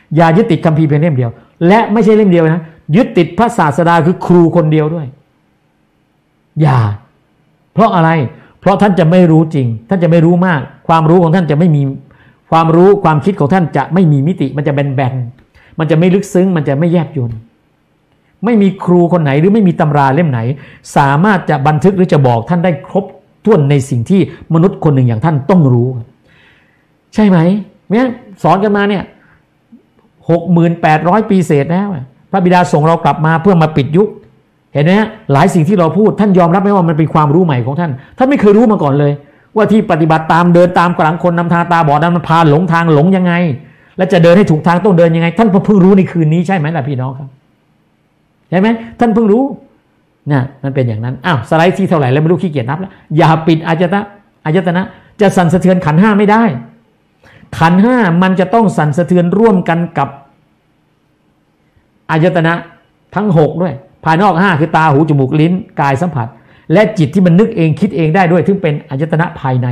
อย่ายึดติดคัมภีร์เพียงเล่มเดียวและไม่ใช่เล่มเดียวนะยึดติดพระศาสดาคือครูคนเดียวด้วยอย่าเพราะอะไรเพราะท่านจะไม่รู้จริงท่านจะไม่รู้มากความรู้ของท่านจะไม่มีความรู้ความคิดของท่านจะไม่มีมิติมันจะแบนๆมันจะไม่ลึกซึ้งมันจะไม่แยบยลไม่มีครูคนไหนหรือไม่มีตำราเล่มไหนสามารถจะบันทึกหรือจะบอกท่านได้ครบถ้วนในสิ่งที่มนุษย์คนหนึ่งอย่างท่านต้องรู้ใช่ไหมเนี่ยสอนกันมาเนี่ย68,000 ปีเศษแล้วพระบิดาส่งเรากลับมาเพื่อมาปิดยุคเห็นไหมหลายสิ่งที่เราพูดท่านยอมรับไหมว่ามันเป็นความรู้ใหม่ของท่านท่านไม่เคยรู้มาก่อนเลยว่าที่ปฏิบัติตามเดินตามกลางคนนำทางตาบอดนั้นมันพาหลงทางหลงยังไงและจะเดินให้ถูกทางต้องเดินยังไงท่านเพิ่งรู้ในคืนนี้ใช่ไหมล่ะพี่น้องครับใช่ไหมท่านเพิ่งรู้นะมันเป็นอย่างนั้นอ้าวสไลด์ที่เท่าไหร่แล้วไม่รู้ขี้เกียจนับแล้วอย่าปิดอายตนะจะสั่นสะเทือนขันธ์ 5ไม่ได้ขันธ์ 5มันจะต้องสั่นสะเทือนร่วมกันกับอายตนะทั้ง6ด้วยภายนอก5คือตาหูจมูกลิ้นกายสัมผัสและจิตที่มันนึกเองคิดเองได้ด้วยซึ่งเป็นอายตนะภายใน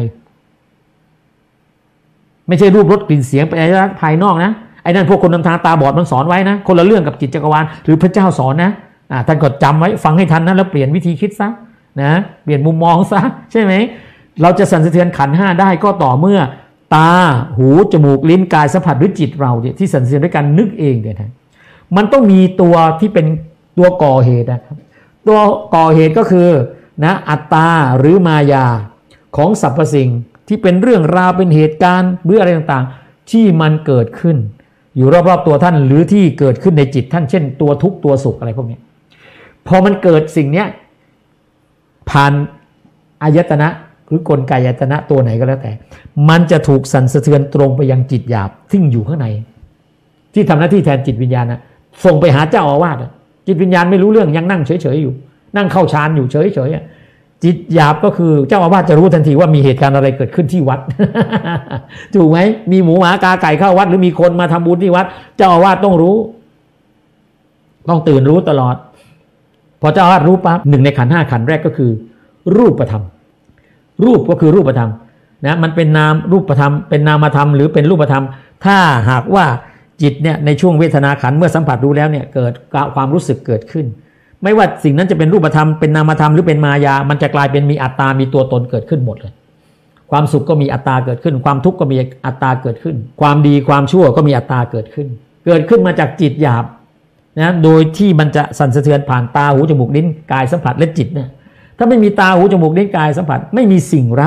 ไม่ใช่รูปรสกลิ่นเสียงเป็นอายตนะภายนอกนะไอ้นั่นพวกคนนำทางตาบอดมันสอนไว้นะคนละเรื่องกับจิตจักรวาลหรือพระเจ้าสอนนะท่านก็จำไว้ฟังให้ทันนะแล้วเปลี่ยนวิธีคิดซะนะเปลี่ยนมุมมองซะใช่ไหมเราจะสั่นสะเทือนขันธ์ 5ได้ก็ต่อเมื่อตาหูจมูกลิ้นกายสัมผัสหรือจิตเราเนี่ยที่สั่นสะเทือนด้วยการนึกเองเนี่ยนะมันต้องมีตัวที่เป็นตัวก่อเหตุนะครับตัวก่อเหตุก็คือนะอัตตาหรือมายาของสรรพสิ่งที่เป็นเรื่องราวเป็นเหตุการณ์หรืออะไรต่างๆที่มันเกิดขึ้นอยู่รอบๆตัวท่านหรือที่เกิดขึ้นในจิตท่านเช่นตัวทุกข์ตัวสุขอะไรพวกนี้พอมันเกิดสิ่งเนี้ยผ่านอายตนะหรือกลไกอายตนะตัวไหนก็แล้วแต่มันจะถูกสั่นสะเทือนตรงไปยังจิตหยาบที่อยู่ข้างในที่ทำหน้าที่แทนจิตวิญญาณนะส่งไปหาเจ้าอาวาสจิตวิญญาณไม่รู้เรื่องยังนั่งเฉยๆอยู่นั่งเข้าฌานอยู่เฉยๆจิตหยาบก็คือเจ้าอาวาสจะรู้ทันทีว่ามีเหตุการณ์อะไรเกิดขึ้นที่วัด ถูกไหมมีหมูหมากาไก่เข้าวัดหรือมีคนมาทำบุญที่วัดเจ้าอาวาสต้องรู้ต้องตื่นรู้ตลอดพอเจ้าอาวาสรู้ปั๊บหนึ่งในขันธ์ 5ขันธ์แรกก็คือรูปธรรมรูปก็คือรูปธรรมนะมันเป็นนามรูปธรรมเป็นนามธรรมหรือเป็นรูปธรรมถ้าหากว่าจิตเนี่ยในช่วงเวทนาขันธ์เมื่อสัมผัสรู้แล้วเนี่ยเกิดความรู้สึกเกิดขึ้นไม่ว่าสิ่งนั้นจะเป็นรูปธรรมเป็นนามธรรมหรือเป็นมายามันจะกลายเป็นมีอัตตามีตัวตนเกิดขึ้นหมดเลยความสุขก็มีอัตตาเกิดขึ้นความทุกข์ก็มีอัตตาเกิดขึ้นความดีความชั่วก็มีอัตตาเกิดขึ้นมาจากจิตหยาบนะโดยที่มันจะสั่นสะเทือนผ่านตาหูจมูกลิ้นกายสัมผัสและจิตเนี่ยถ้าไม่มีตาหูจมูกลิ้นกายสัมผัสไม่มีสิ่งเร้า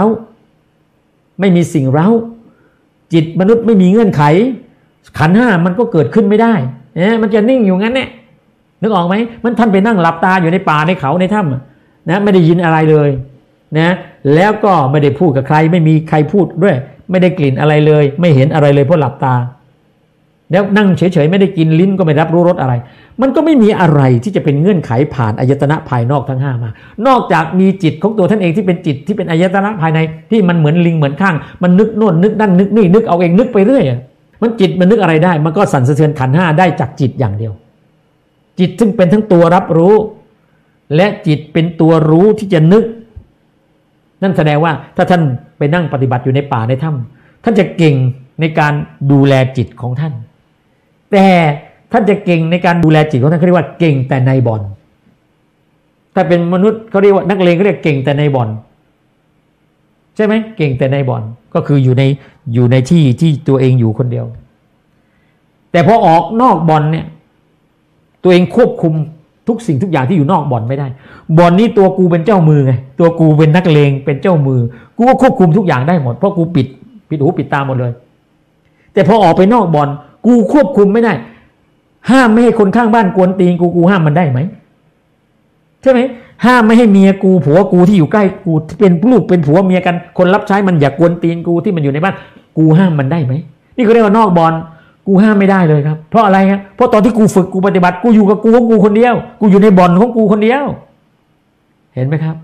จิตมนุษย์ไม่มีเงื่อนไขขันธ์ 5มันก็เกิดขึ้นไม่ได้มันจะนิ่งอยู่งั้นเนี่ยนึกออกไหมมันท่านไปนั่งหลับตาอยู่ในป่าในเขาในถ้ำนะไม่ได้ยินอะไรเลยนะแล้วก็ไม่ได้พูดกับใครไม่มีใครพูดด้วยไม่ได้กลิ่นอะไรเลยไม่เห็นอะไรเลยเพราะหลับตาแล้วนั่งเฉยๆไม่ได้กินลิ้นก็ไม่รับรู้รสอะไรมันก็ไม่มีอะไรที่จะเป็นเงื่อนไขผ่านอายตนะภายนอกทั้ง5มานอกจากมีจิตของตัวท่านเองที่เป็นจิตที่เป็นอายตนะภายในที่มันเหมือนลิงเหมือนข้างมันนึกโน่นนึกนั่นนึกนี่นึกเอาเองนึกไปเรื่อยมันจิตมันนึกอะไรได้มันก็สั่นสะเทือนขันธ์ 5ได้จากจิตอย่างเดียวจิตซึ่งเป็นทั้งตัวรับรู้และจิตเป็นตัวรู้ที่จะนึกนั่นแสดงว่าถ้าท่านไปนั่งปฏิบัติอยู่ในป่าในถ้ำท่านจะเก่งในการดูแลจิตของท่านแต่ท่านจะเก่งในการดูแลจิตของท่านเขาเรียกว่าเก่งแต่ในบ่อนถ้าเป็นมนุษย์เขาเรียกว่านักเลงเขาเรียกเก่งแต่ในบ่อนใช่ไหมเก่งแต่ในบ่อนก็คืออยู่ในที่ตัวเองอยู่คนเดียวแต่พอออกนอกบ่อนเนี่ยตัวเองควบคุมทุกสิ่งทุกอย่างที่อยู่นอกบ่อนไม่ได้บ่อนนี้ตัวกูเป็นเจ้ามือไงตัวกูเป็นนักเลงเป็นเจ้ามือกูก็ควบคุมทุกอย่างได้หมดเพราะกูปิดหูปิดตาหมดเลยแต่พอออกไปนอกบ่อนกูควบคุมไม่ได้ห้ามไม่ให้คนข้างบ้านกวนตีนกูห้ามมันได้ไหมใช่ไหมห้ามไม่ให้เมียกูผัวกูที่อยู่ใกล้กูเป็นลูกเป็นผัวเมียกันคนรับใช้มันอย่ากวนตีนกูที่มันอยู่ในบ้านกูห้ามมันได้ไหมนี่เขาเรียกว่านอกบ่อนกูห้ามไม่ได้เลยครับเพราะอะไรครับเพราะตอนที่กูฝึกกูปฏิบัติกูอยู่กับกูของกูคนเดียวกูอยู่ในบ่อนของกูคนเดียวเห็นไหมครับ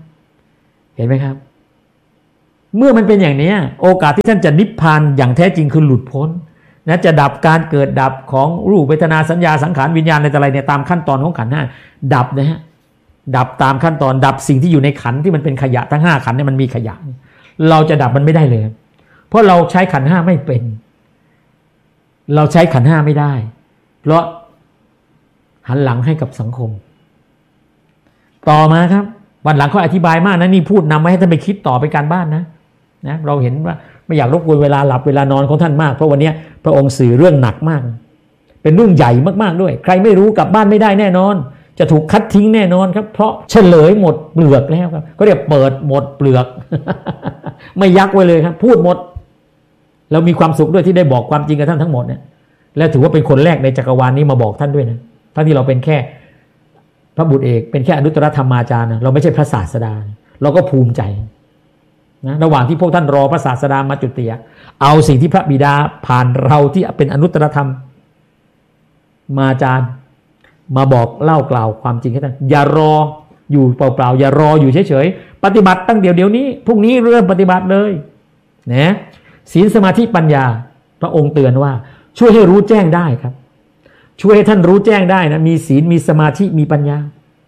เมื่อมันเป็นอย่างนี้โอกาสที่ท่านจะนิพพานอย่างแท้จริงคือหลุดพ้นนะจะดับการเกิดดับของรูปเวทนาสัญญาสังขารวิญญาณอะไรเนี่ยตามขั้นตอนของขันธ์ 5ดับนะฮะดับตามขั้นตอนดับสิ่งที่อยู่ในขันธ์ที่มันเป็นขยะทั้ง5ขันธ์เนี่ยมันมีขยะเราจะดับมันไม่ได้เลยเพราะเราใช้ขันธ์ 5ไม่เป็นเราใช้ขันธ์ห้าไม่ได้เพราะหันหลังให้กับสังคมต่อมาครับวันหลังเขาอธิบายมากนะนี่พูดนำมาให้ท่านไปคิดต่อไปการบ้านนะเราเห็นว่าไม่อยากรบกวนเวลาหลับเวลานอนของท่านมากเพราะวันนี้พระองค์สื่อเรื่องหนักมากเป็นเรื่องใหญ่มากๆด้วยใครไม่รู้กลับบ้านไม่ได้แน่นอนจะถูกคัดทิ้งแน่นอนครับเพราะเฉลยหมดเปลือกแล้วครับก็เรียกเปิดหมดเปลือก ไม่ยักไว้เลยครับพูดหมดเรามีความสุขด้วยที่ได้บอกความจริงกับท่านทั้งหมดเนี่ยและถือว่าเป็นคนแรกในจักรวาลนี้มาบอกท่านด้วยนะท่านที่เราเป็นแค่พระบุตรเอกเป็นแค่อนุตตรธรรมาจารย์เราไม่ใช่พระศาสดาเราก็ภูมิใจนะระหว่างที่พวกท่านรอพระศาสดามาจุติเอาสิ่งที่พระบิดาผ่านเราที่เป็นอนุตตรธรรมมาจารย์มาบอกเล่ากล่าวความจริงให้ท่านอย่ารออยู่เปล่าๆอย่ารออยู่เฉยๆปฏิบัติตั้งเดี๋ยวนี้พรุ่งนี้เริ่มปฏิบัติเลยนะศีลสมาธิปัญญาพระองค์เตือนว่าช่วยให้รู้แจ้งได้ครับช่วยให้ท่านรู้แจ้งได้นะมีศีลมีสมาธิมีปัญญา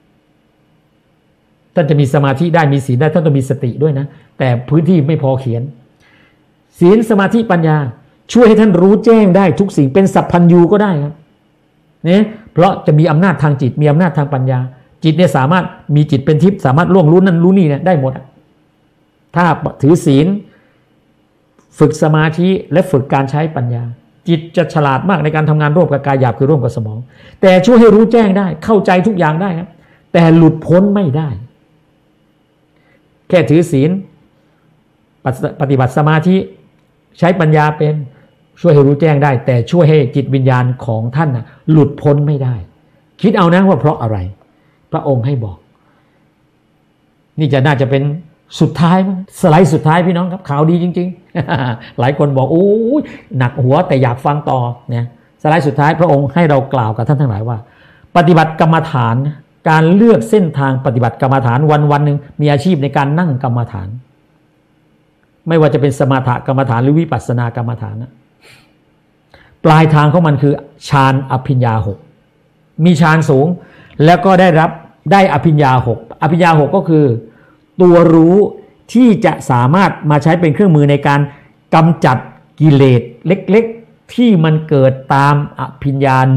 ท่านจะมีสมาธิได้มีศีลได้ท่านต้องมีสติด้วยนะแต่พื้นที่ไม่พอเขียนศีลสมาธิปัญญาช่วยให้ท่านรู้แจ้งได้ทุกสิ่งเป็นสัพพัญญูก็ได้ครับเนี่ยเพราะจะมีอำนาจทางจิตมีอำนาจทางปัญญาจิตเนี่ยสามารถมีจิตเป็นทิพย์สามารถล่วงรู้นั่นรู้นี่เนี่ยได้หมดถ้าถือศีลฝึกสมาธิและฝึกการใช้ปัญญาจิตจะฉลาดมากในการทำงานร่วมกับกายหยาบคือร่วมกับสมองแต่ช่วยให้รู้แจ้งได้เข้าใจทุกอย่างได้ครับแต่หลุดพ้นไม่ได้แค่ถือศีลปฏิบัติสมาธิใช้ปัญญาเป็นช่วยให้รู้แจ้งได้แต่ช่วยให้จิตวิญญาณของท่านหลุดพ้นไม่ได้คิดเอานะว่าเพราะอะไรพระองค์ให้บอกนี่จะน่าจะเป็นสุดท้ายสไลด์สุดท้ายพี่น้องครับข่าวดีจริงๆ หลายคนบอกโอ้ยหนักหัวแต่อยากฟังต่อเนี่ยสไลด์สุดท้ายพระองค์ให้เรากล่าวกับท่านทั้งหลายว่าปฏิบัติกรรมฐานการเลือกเส้นทางปฏิบัติกรรมฐานวันๆนึงมีอาชีพในการนั่งกรรมฐานไม่ว่าจะเป็นสมถกรรมฐานหรือวิปัสสนากรรมฐานนะปลายทางของมันคือฌานอภิญญา6มีฌานสูงแล้วก็ได้อภิญญา6อภิญญา6ก็คือตัวรู้ที่จะสามารถมาใช้เป็นเครื่องมือในการกำจัดกิเลสเล็กๆที่มันเกิดตามอภิญญา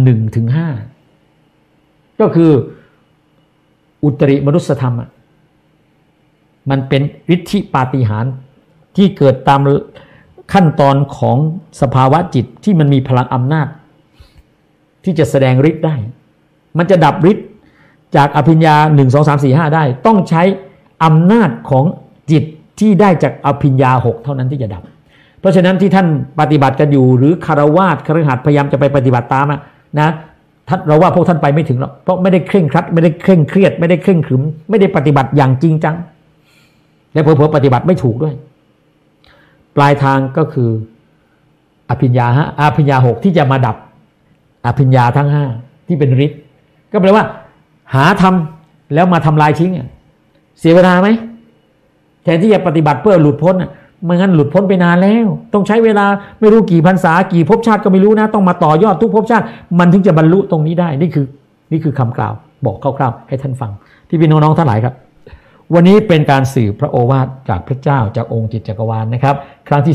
1-5 ก็คืออุตริมนุสธรรมมันเป็นฤทธิปาฏิหาริย์ที่เกิดตามขั้นตอนของสภาวะจิตที่มันมีพลังอำนาจที่จะแสดงฤทธิ์ได้มันจะดับฤทธิ์จากอภิญญา 1-2-3-4-5 ได้ต้องใช้อำนาจของจิตที่ได้จากอภิญญา 6เท่านั้นที่จะดับเพราะฉะนั้นที่ท่านปฏิบัติกันอยู่หรือคฤหัสถ์พยายามจะไปปฏิบัติตามนะเราว่าพวกท่านไปไม่ถึงหรอกเพราะไม่ได้เคร่งครัดไม่ได้เคร่งเครียดไม่ได้เคร่งขรึมไม่ได้ปฏิบัติอย่างจริงจังและเผลอๆปฏิบัติไม่ถูกด้วยปลายทางก็คืออภิญญา 6ที่จะมาดับอภิญญาทั้ง5ที่เป็นฤทธิ์ก็แปลว่าหาทำแล้วมาทำลายทิ้งเสียเวลาไหมแทนที่จะปฏิบัติเพื่อหลุดพ้นไม่งั้นหลุดพ้นไปนานแล้วต้องใช้เวลาไม่รู้กี่พรรษากี่ภพชาติก็ไม่รู้นะต้องมาต่อยอดทุกภพชาติมันถึงจะบรรลุตรงนี้ได้นี่คือคำกล่าวบอกคร่าวๆให้ท่านฟังที่พี่น้องๆทั้งหลายครับวันนี้เป็นการสื่อพระโอวาทจากพระเจ้าจากองค์จิตจักรวาลนะครับครั้งที่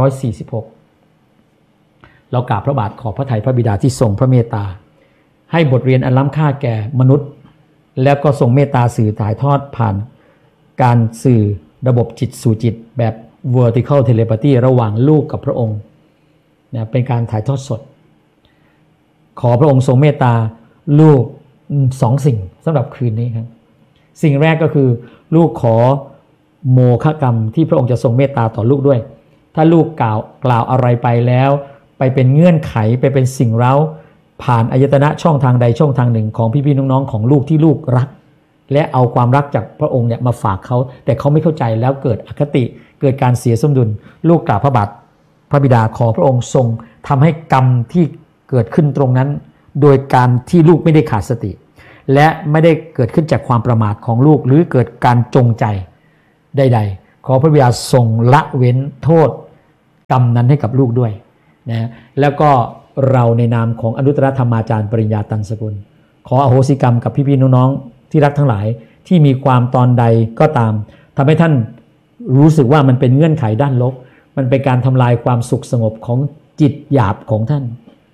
346เรากราบพระบาทขอบพระทัยพระบิดาที่ทรงพระเมตตาให้บทเรียนอันล้ำค่าแก่มนุษย์แล้วก็ทรงเมตตาสื่อถ่ายทอดผ่านการสื่อระบบจิตสู่จิตแบบ vertical telepathy ระหว่างลูกกับพระองค์นะเป็นการถ่ายทอดสดขอพระองค์ทรงเมตตาลูก2 สิ่งสำหรับคืนนี้ครับสิ่งแรกก็คือลูกขอโมฆะกรรมที่พระองค์จะทรงเมตตาต่อลูกด้วยถ้าลูกกล่าวอะไรไปแล้วไปเป็นเงื่อนไขไปเป็นสิ่งเร้าผ่านอายตนะช่องทางใดช่องทางหนึ่งของพี่ๆน้องๆของลูกที่ลูกรักและเอาความรักจากพระองค์เนี่ยมาฝากเขาแต่เขาไม่เข้าใจแล้วเกิดอคติเกิดการเสียสมดุลลูกกราบพระบาทพระบิดาขอพระองค์ทรงทำให้กรรมที่เกิดขึ้นตรงนั้นโดยการที่ลูกไม่ได้ขาดสติและไม่ได้เกิดขึ้นจากความประมาทของลูกหรือเกิดการจงใจใดๆขอพระบิดาทรงละเว้นโทษกรรมนั้นให้กับลูกด้วยนะแล้วก็เราในนามของอนุตตรธรรมาจารย์ปริญญาตันสกุลขออโหสิกรรมกับพี่ๆน้องๆที่รักทั้งหลายที่มีความตอนใดก็ตามทำให้ท่านรู้สึกว่ามันเป็นเงื่อนไขด้านลบมันเป็นการทำลายความสุขสงบของจิตหยาบของท่าน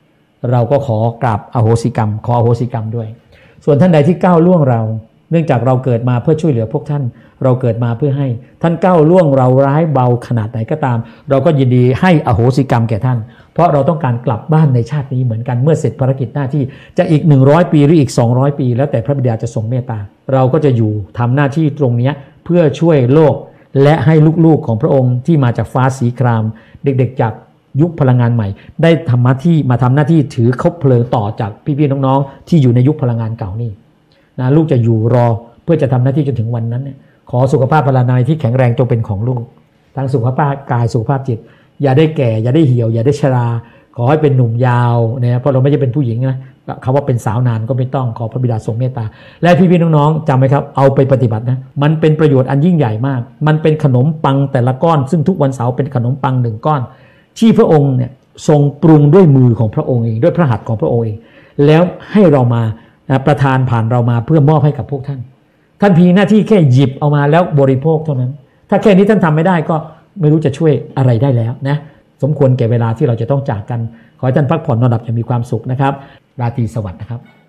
เราก็ขอกราบอโหสิกรรมขออโหสิกรรมด้วยส่วนท่านใดที่ก้าวล่วงเราเนื่องจากเราเกิดมาเพื่อช่วยเหลือพวกท่านเราเกิดมาเพื่อให้ท่านก้าวล่วงเราร้ายเบาขนาดไหนก็ตามเราก็ยินดีให้อโหสิกรรมแก่ท่านเพราะเราต้องการกลับบ้านในชาตินี้เหมือนกันเมื่อเสร็จภารกิจหน้าที่จะอีก100 ปีหรืออีก200 ปีแล้วแต่พระบิดาจะทรงเมตตาเราก็จะอยู่ทำหน้าที่ตรงนี้เพื่อช่วยโลกและให้ลูกๆของพระองค์ที่มาจากฟ้าสีครามเด็กๆจากยุคพลังงานใหม่ได้ทำหน้าที่มาทำหน้าที่ถือคบเพลิงต่อจากพี่ๆน้องๆที่อยู่ในยุคพลังงานเก่านี่นะลูกจะอยู่รอเพื่อจะทำหน้าที่จนถึงวันนั้นเนี่ยขอสุขภาพพลานามัยที่แข็งแรงจงเป็นของลูกทั้งสุขภาพกายสุขภาพจิตอย่าได้แก่อย่าได้เหี่ยวอย่าได้ชราขอให้เป็นหนุ่มยาวนะเพราะเราไม่ใช่เป็นผู้หญิงนะคำว่าเป็นสาวนานก็ไม่ต้องขอพระบิดาทรงเมตตาและพี่ๆน้องๆจำไหมครับเอาไปปฏิบัตินะมันเป็นประโยชน์อันยิ่งใหญ่มากมันเป็นขนมปังแต่ละก้อนซึ่งทุกวันเสาร์เป็นขนมปัง1 ก้อนที่พระองค์เนี่ยทรงปรุงด้วยมือของพระองค์เองด้วยพระหัตถ์ของพระองค์เองแล้วให้เรามาประทานผ่านเรามาเพื่อมอบให้กับพวกท่านเพียงหน้าที่แค่หยิบเอามาแล้วบริโภคเท่านั้นถ้าแค่นี้ท่านทำไม่ได้ก็ไม่รู้จะช่วยอะไรได้แล้วนะสมควรแก่เวลาที่เราจะต้องจากกันขอให้ท่านพักผ่อนนอนหลับอย่างมีความสุขนะครับราตรีสวัสดิ์นะครับ